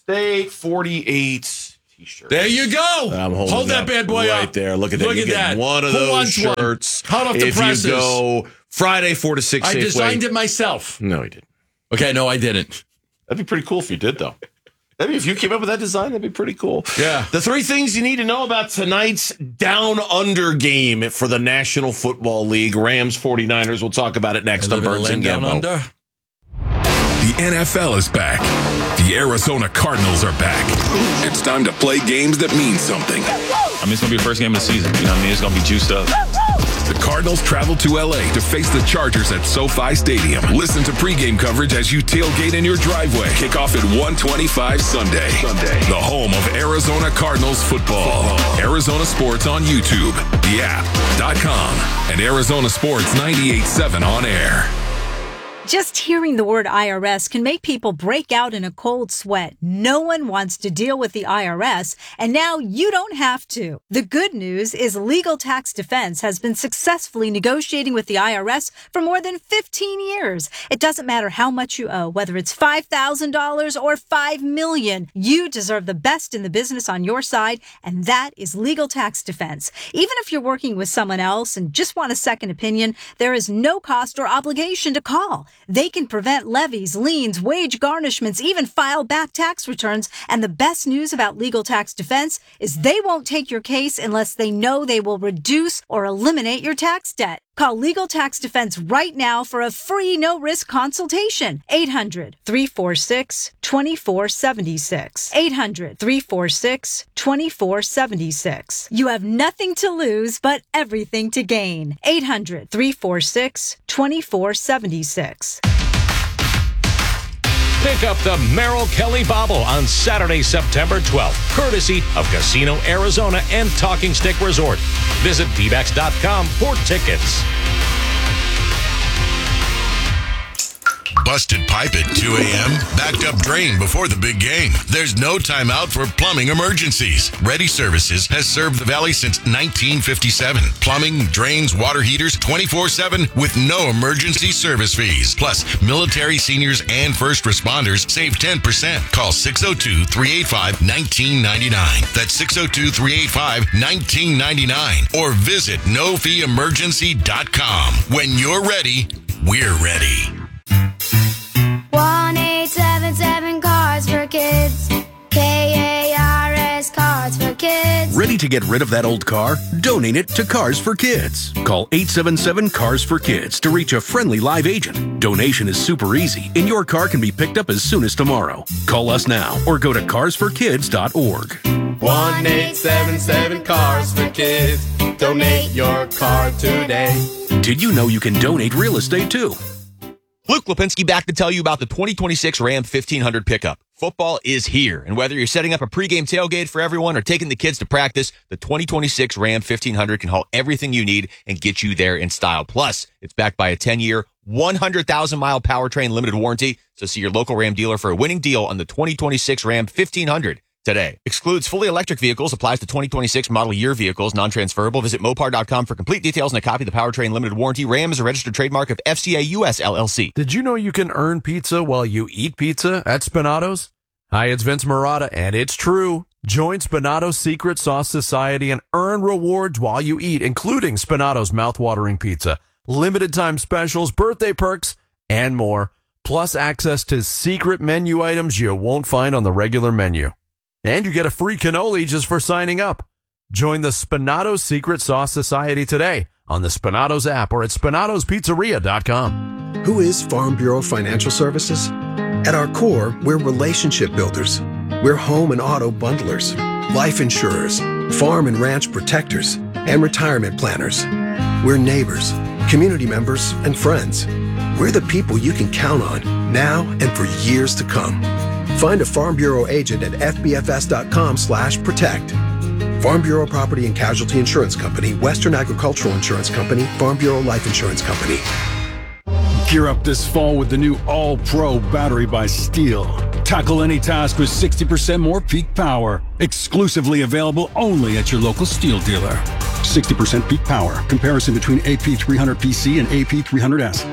State forty-eight t-shirts. There you go. I'm holding Hold that up bad boy right up. there. Look at that. Look you at get that. one of Who those wants one? shirts. Hot off the if presses. you go Friday four to six. I Safeway. designed it myself. No, he didn't. Okay, no, I didn't. That'd be pretty cool if you did, though. That'd be, if you came up with that design, that'd be pretty cool. Yeah. The three things you need to know about tonight's down under game for the National Football League. Rams forty-niners. We'll talk about it next on Burns and down Gambo. under. The N F L is back. The Arizona Cardinals are back. It's time to play games that mean something. I mean, it's going to be the first game of the season. You know what I mean? It's going to be juiced up. The Cardinals travel to L A to face the Chargers at SoFi Stadium. Listen to pregame coverage as you tailgate in your driveway. Kickoff at one twenty-five Sunday. Sunday. The home of Arizona Cardinals football. Arizona Sports on YouTube, the app, dot com, and Arizona Sports ninety-eight point seven on air. Just hearing the word I R S can make people break out in a cold sweat. No one wants to deal with the I R S, and now you don't have to. The good news is Legal Tax Defense has been successfully negotiating with the I R S for more than fifteen years. It doesn't matter how much you owe, whether it's five thousand dollars or five million dollars. You deserve the best in the business on your side, and that is Legal Tax Defense. Even if you're working with someone else and just want a second opinion, there is no cost or obligation to call. They can prevent levies, liens, wage garnishments, even file back tax returns. And the best news about Legal Tax Defense is they won't take your case unless they know they will reduce or eliminate your tax debt. Call Legal Tax Defense right now for a free no-risk consultation. eight hundred, three four six, two four seven six. eight hundred, three four six, two four seven six. You have nothing to lose, but everything to gain. eight hundred, three four six, two four seven six. Pick up the Merrill Kelly Bobble on Saturday, September twelfth, courtesy of Casino Arizona and Talking Stick Resort. Visit D backs dot com for tickets. Busted pipe at two a.m., backed up drain before the big game. There's no time out for plumbing emergencies. Ready Services has served the Valley since nineteen fifty-seven. Plumbing, drains, water heaters, twenty-four seven with no emergency service fees. Plus, military, seniors, and first responders save ten percent. Call six oh two, three eight five, one nine nine nine. That's six oh two, three eight five, one nine nine nine. Or visit no fee emergency dot com. When you're ready, we're ready. one eight seven seven Cars for Kids. K A R S Cars for Kids. Ready to get rid of that old car? Donate it to Cars for Kids. Call eight seven seven Cars for Kids to reach a friendly live agent. Donation is super easy, and your car can be picked up as soon as tomorrow. Call us now or go to cars for kids dot org. one eight seven seven Cars for Kids. Donate your car today. Did you know you can donate real estate too? Luke Lipinski back to tell you about the twenty twenty-six Ram fifteen hundred pickup. Football is here, and whether you're setting up a pregame tailgate for everyone or taking the kids to practice, the twenty twenty-six Ram fifteen hundred can haul everything you need and get you there in style. Plus, it's backed by a ten-year, one hundred thousand mile powertrain limited warranty, so see your local Ram dealer for a winning deal on the twenty twenty-six Ram fifteen hundred. Today. Excludes fully electric vehicles, applies to twenty twenty-six model year vehicles, non-transferable. Visit Mopar dot com for complete details and a copy of the powertrain limited warranty. Ram is a registered trademark of F C A U S L L C. Did you know you can earn pizza while you eat pizza at Spinato's? Hi, it's Vince Marotta, and it's true. Join Spinato's Secret Sauce Society and earn rewards while you eat, including Spinato's mouthwatering pizza, limited time specials, birthday perks, and more, plus access to secret menu items you won't find on the regular menu. And you get a free cannoli just for signing up. Join the Spinato's Secret Sauce Society today on the Spinato's app or at spinatos pizzeria dot com. Who is Farm Bureau Financial Services? At our core, we're relationship builders. We're home and auto bundlers, life insurers, farm and ranch protectors, and retirement planners. We're neighbors, community members, and friends. We're the people you can count on now and for years to come. Find a Farm Bureau agent at f b f s dot com slash protect. Farm Bureau Property and Casualty Insurance Company, Western Agricultural Insurance Company, Farm Bureau Life Insurance Company. Gear up this fall with the new All-Pro battery by Steel. Tackle any task with sixty percent more peak power. Exclusively available only at your local Steel dealer. sixty percent peak power. Comparison between A P three hundred P C and A P three hundred S.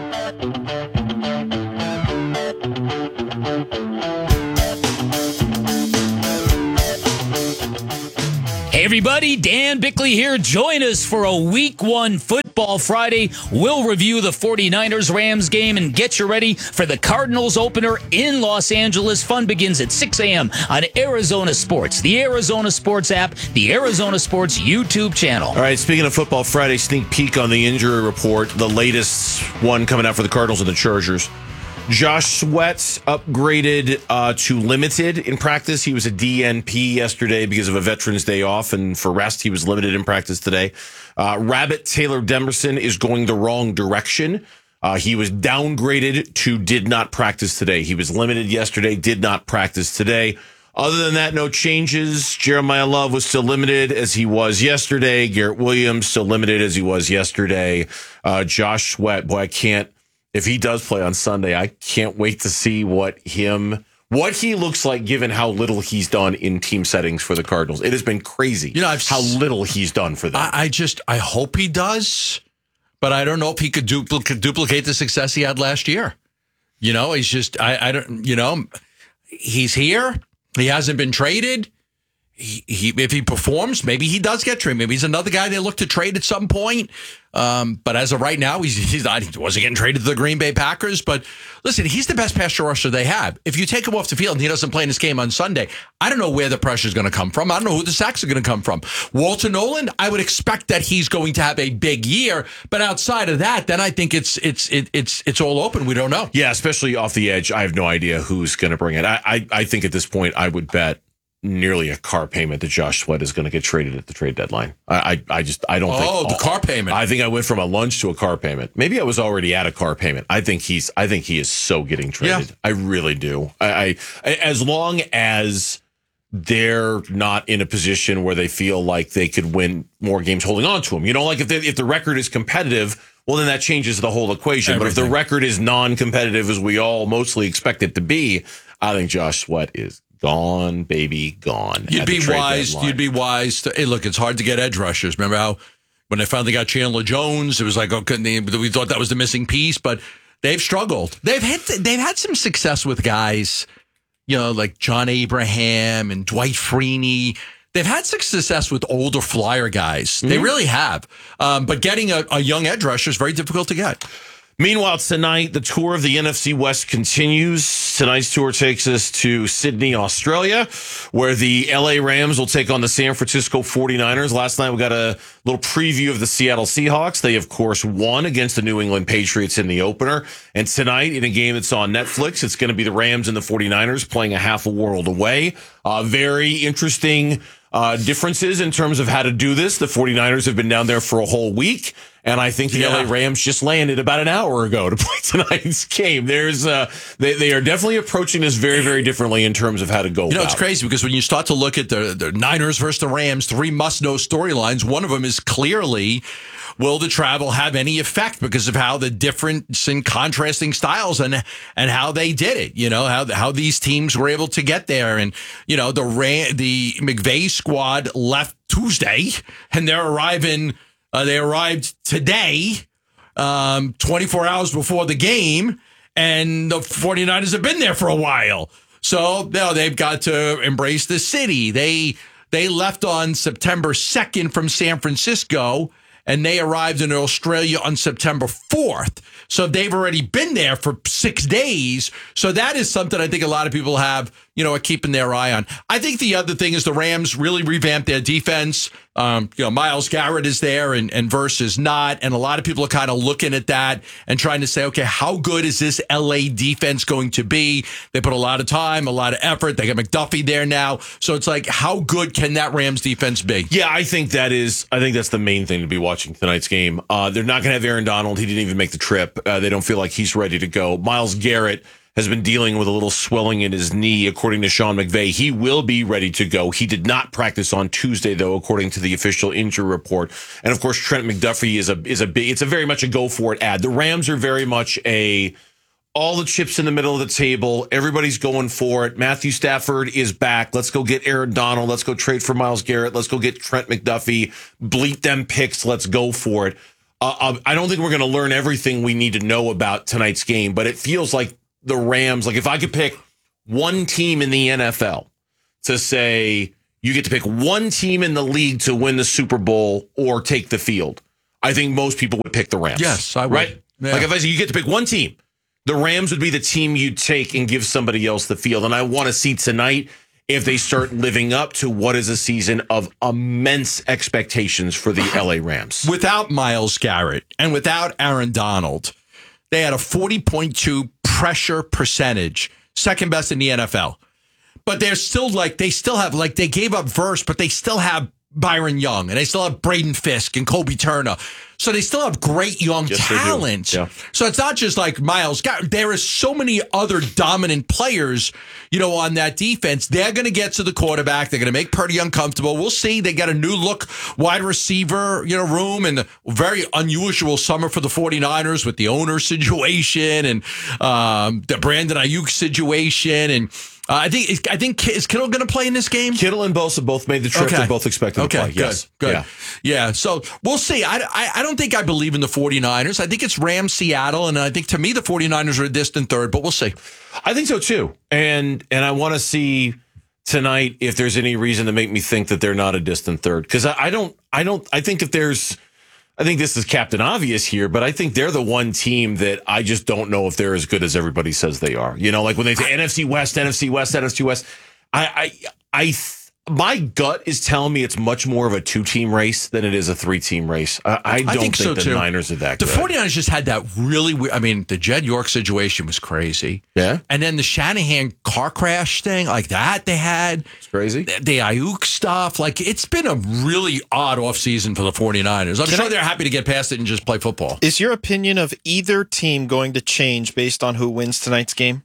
everybody, Dan Bickley here. Join us for a week one Football Friday. We'll review the 49ers-Rams game and get you ready for the Cardinals opener in Los Angeles. Fun begins at six a.m. on Arizona Sports, the Arizona Sports app, the Arizona Sports YouTube channel. All right, speaking of Football Friday, sneak peek on the injury report, the latest one coming out for the Cardinals and the Chargers. Josh Sweat upgraded uh, to limited in practice. He was a D N P yesterday because of a Veterans Day off, and for rest, he was limited in practice today. Uh, Rabbit Taylor Demerson is going the wrong direction. Uh, he was downgraded to did not practice today. He was limited yesterday, did not practice today. Other than that, no changes. Jeremiah Love was still limited as he was yesterday. Garrett Williams still limited as he was yesterday. Uh, Josh Sweat, boy, I can't. If he does play on Sunday, I can't wait to see what him, what he looks like given how little he's done in team settings for the Cardinals. It has been crazy, you know, I've, how little he's done for them. I, I just, I hope he does, but I don't know if he could duplicate, duplicate the success he had last year. You know, he's just, I, I don't, you know, he's here. He hasn't been traded. He, he, if he performs, maybe he does get traded. Maybe he's another guy they look to trade at some point. Um, but as of right now, he's, he's not, he wasn't getting traded to the Green Bay Packers. But listen, he's the best pass rusher they have. If you take him off the field and he doesn't play in this game on Sunday, I don't know where the pressure is going to come from. I don't know who the sacks are going to come from. Walter Nolan, I would expect that he's going to have a big year. But outside of that, then I think it's it's it, it's it's all open. We don't know. Yeah, especially off the edge. I have no idea who's going to bring it. I, I I think at this point, I would bet nearly a car payment that Josh Sweat is going to get traded at the trade deadline. I I, I just I don't oh, think Oh, the car payment. I think I went from a lunch to a car payment. Maybe I was already at a car payment. I think he's I think he is so getting traded. Yeah. I really do. I, I as long as they're not in a position where they feel like they could win more games holding on to him. You know, like if they, if the record is competitive, well, then that changes the whole equation. Everything. But if the record is non-competitive, as we all mostly expect it to be, I think Josh Sweat is gone, baby, gone. You'd be wise. Deadline. You'd be wise to. Hey, look, it's hard to get edge rushers. Remember how when they finally got Chandler Jones, it was like, oh, couldn't they, we thought that was the missing piece, but they've struggled. They've had they've had some success with guys, you know, like John Abraham and Dwight Freeney. They've had success with older flyer guys. Mm-hmm. They really have. Um, but getting a, a young edge rusher is very difficult to get. Meanwhile, tonight, the tour of the N F C West continues. Tonight's tour takes us to Sydney, Australia, where the L A Rams will take on the San Francisco forty-niners. Last night, we got a little preview of the Seattle Seahawks. They, of course, won against the New England Patriots in the opener. And tonight, in a game that's on Netflix, it's going to be the Rams and the forty-niners playing a half a world away. Uh, very interesting uh, differences in terms of how to do this. The forty-niners have been down there for a whole week. And I think the yeah. L A Rams just landed about an hour ago to play tonight's game. There's, uh, they, they are definitely approaching this very, very differently in terms of how to go. You know, about it's crazy because when you start to look at the, the Niners versus the Rams, three must-know storylines. One of them is clearly, will the travel have any effect because of how the difference in contrasting styles and and how they did it? You know, how how these teams were able to get there. And you know, the Ram, the McVay squad left Tuesday, and they're arriving. Uh, they arrived today, um, twenty-four hours before the game, and the forty-niners have been there for a while. So, you know, they've got to embrace the city. They they left on September second from San Francisco, and they arrived in Australia on September fourth. So they've already been there for six days. So that is something I think a lot of people have, you know, are keeping their eye on. I think the other thing is the Rams really revamped their defense. Um, you know, Myles Garrett is there and, and Verse is not. And a lot of people are kind of looking at that and trying to say, okay, how good is this L A defense going to be? They put a lot of time, a lot of effort. They got McDuffie there now. So it's like, how good can that Rams defense be? Yeah, I think that is, I think that's the main thing to be watching tonight's game. Uh, they're not going to have Aaron Donald. He didn't even make the trip. Uh, they don't feel like he's ready to go. Myles Garrett has been dealing with a little swelling in his knee, according to Sean McVay. He will be ready to go. He did not practice on Tuesday, though, according to the official injury report. And of course, Trent McDuffie is a is a big. It's a very much a go for it ad. The Rams are very much a all the chips in the middle of the table. Everybody's going for it. Matthew Stafford is back. Let's go get Aaron Donald. Let's go trade for Myles Garrett. Let's go get Trent McDuffie. Bleat them picks. Let's go for it. Uh, I don't think we're going to learn everything we need to know about tonight's game, but it feels like the Rams, like if I could pick one team in the N F L to say, you get to pick one team in the league to win the Super Bowl or take the field, I think most people would pick the Rams. Yes, I would. Right? Yeah. Like if I said you get to pick one team, the Rams would be the team you'd take and give somebody else the field. And I want to see tonight if they start living up to what is a season of immense expectations for the L A Rams. Without Myles Garrett and without Aaron Donald, they had a forty point two pressure percentage, second best in the N F L. But they're still like, they still have, like, they gave up Verse, but they still have Byron Young, and they still have Braden Fisk and Kobe Turner. So they still have great young Yes, they do. talent. Yeah. So it's not just like Myles Garrett. There is so many other dominant players, you know, on that defense. They're going to get to the quarterback. They're going to make Purdy uncomfortable. We'll see. They got a new look wide receiver, you know, room, and a very unusual summer for the 49ers with the owner situation and um, the Brandon Ayuk situation. And uh, I think I think is Kittle going to play in this game? Kittle and Bosa both made the trip. Okay. They're both expected Okay, to play. good, Yes. good. Yeah. Yeah, so we'll see. I, I, I don't think I believe in the 49ers. I think it's Rams, Seattle, and I think to me the 49ers are a distant third, but we'll see. I think so too. And and I want to see tonight if there's any reason to make me think that they're not a distant third. Because I, I don't I don't I think if there's I think this is Captain Obvious here, but I think they're the one team that I just don't know if they're as good as everybody says they are. You know, like when they say N F C West, N F C West, N F C West, I I I th- my gut is telling me it's much more of a two-team race than it is a three-team race. I, I don't I think, think so the too. Niners are that The good. 49ers just had that really weird. I mean, the Jed York situation was crazy. Yeah. And then the Shanahan car crash thing, like that, they had. It's crazy. The, the Ayuk stuff. Like, it's been a really odd offseason for the 49ers. I'm Can sure I- they're happy to get past it and just play football. Is your opinion of either team going to change based on who wins tonight's game?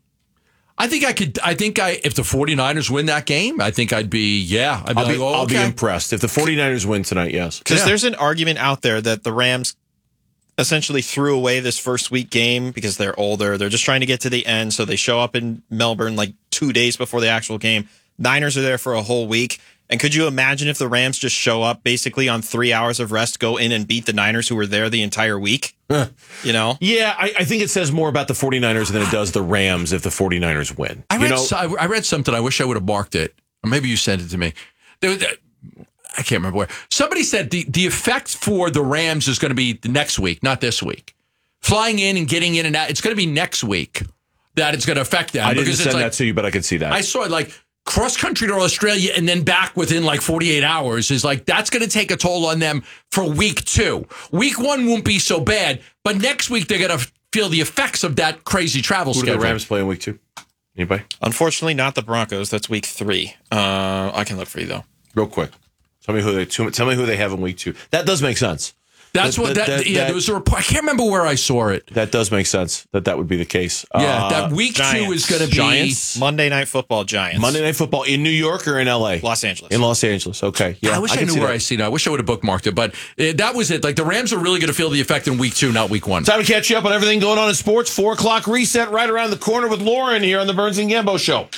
I think I could. I think I, if the 49ers win that game, I think I'd be, yeah. I'd be I'll, like, be, oh, I'll be okay. impressed. If the 49ers win tonight, yes. Because Yeah. there's an argument out there that the Rams essentially threw away this first week game because they're older. They're just trying to get to the end. So they show up in Melbourne like two days before the actual game. Niners are there for a whole week. And could you imagine if the Rams just show up basically on three hours of rest, go in and beat the Niners who were there the entire week? You know? Yeah, I, I think it says more about the 49ers than it does the Rams if the 49ers win. I you read, know, so- I I read something. I wish I would have marked it. Or maybe you sent it to me. There was, I can't remember where. Somebody said the, the effect for the Rams is going to be the next week, not this week. Flying in and getting in and out. It's going to be next week that it's going to affect them. I didn't because it's send like, that to you, but I could see that. I saw it like cross country to Australia and then back within like forty-eight hours is like, that's going to take a toll on them for week two. Week one won't be so bad, but next week they're going to feel the effects of that crazy travel Who do schedule. the Rams play in week two? Anybody? Unfortunately, not the Broncos. That's week three. Uh, I can look for you, though. Real quick. Tell me who they tell me who they have in week two. That does make sense. That's That- what that, that- that- yeah, that- there was a report. I can't remember where I saw it. That does make sense that that would be the case. Yeah, Uh, that week two Giants. is going to be Giants. Monday Night Football Giants. Monday Night Football in New York or in L A? Los Angeles. In Los Angeles. Okay. Yeah. I wish I, can knew see where that. I seen it. I wish I would have bookmarked it, but uh, that was it. Like the Rams are really going to feel the effect in week two, not week one. Time to catch you up on everything going on in sports. Four o'clock reset right around the corner with Lauren here on the Burns and Gambo Show.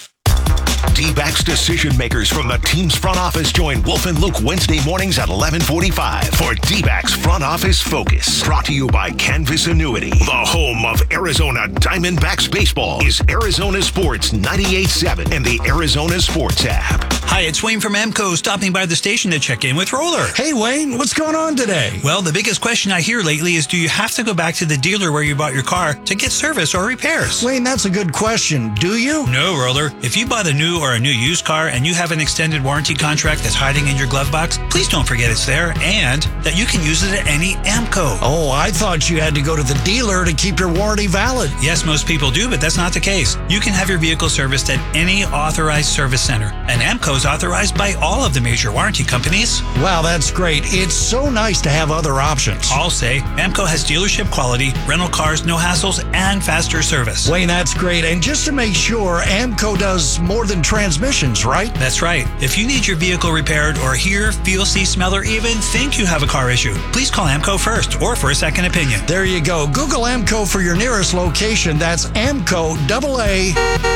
D-backs decision makers from the team's front office join Wolf and Luke Wednesday mornings at eleven forty-five for D-backs Front Office Focus. Brought to you by Canvas Annuity. The home of Arizona Diamondbacks baseball is Arizona Sports ninety-eight point seven and the Arizona Sports app. Hi, it's Wayne from Amco stopping by the station to check in with Roller. Hey, Wayne, what's going on today? Well, the biggest question I hear lately is, do you have to go back to the dealer where you bought your car to get service or repairs? Wayne, that's a good question. Do you? No, Roller. If you bought a new or a new used car and you have an extended warranty contract that's hiding in your glove box, please don't forget it's there and that you can use it at any Amco. Oh, I thought you had to go to the dealer to keep your warranty valid. Yes, most people do, but that's not the case. You can have your vehicle serviced at any authorized service center, and Amco is authorized by all of the major warranty companies. Wow, that's great. It's so nice to have other options. I'll say Amco has dealership quality, rental cars, no hassles, and faster service. Wayne, that's great. And just to make sure, Amco does more than transmissions, right? That's right. If you need your vehicle repaired or hear, feel, see, smell, or even think you have a car issue, please call Amco first or for a second opinion. There you go. Google Amco for your nearest location. That's Amco, double A,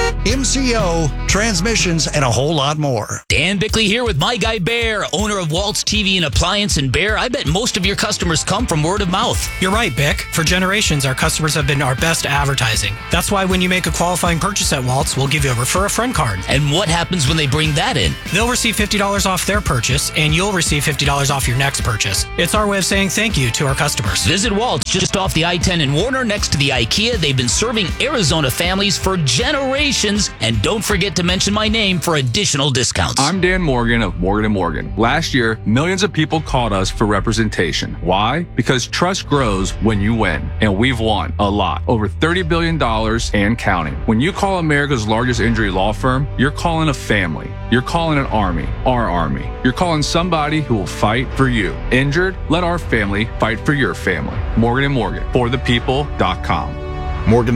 M C O, transmissions, and a whole lot more. Dan Bickley here with my guy Bear, owner of Waltz T V and Appliance. And Bear, I bet most of your customers come from word of mouth. You're right, Bick. For generations, our customers have been our best advertising. That's why when you make a qualifying purchase at Waltz, we'll give you a refer a friend card. And what happens when they bring that in? They'll receive fifty dollars off their purchase, and you'll receive fifty dollars off your next purchase. It's our way of saying thank you to our customers. Visit Walt's just off the I ten in Warner next to the IKEA. They've been serving Arizona families for generations. And don't forget to mention my name for additional discounts. I'm Dan Morgan of Morgan and Morgan. Last year, millions of people called us for representation. Why? Because trust grows when you win. And we've won a lot. Over thirty billion dollars and counting. When you call America's largest injury law firm, you're calling a family. You're calling an army. Our army. You're calling somebody who will fight for you. Injured? Let our family fight for your family. Morgan and Morgan. For the people dot com. Morgan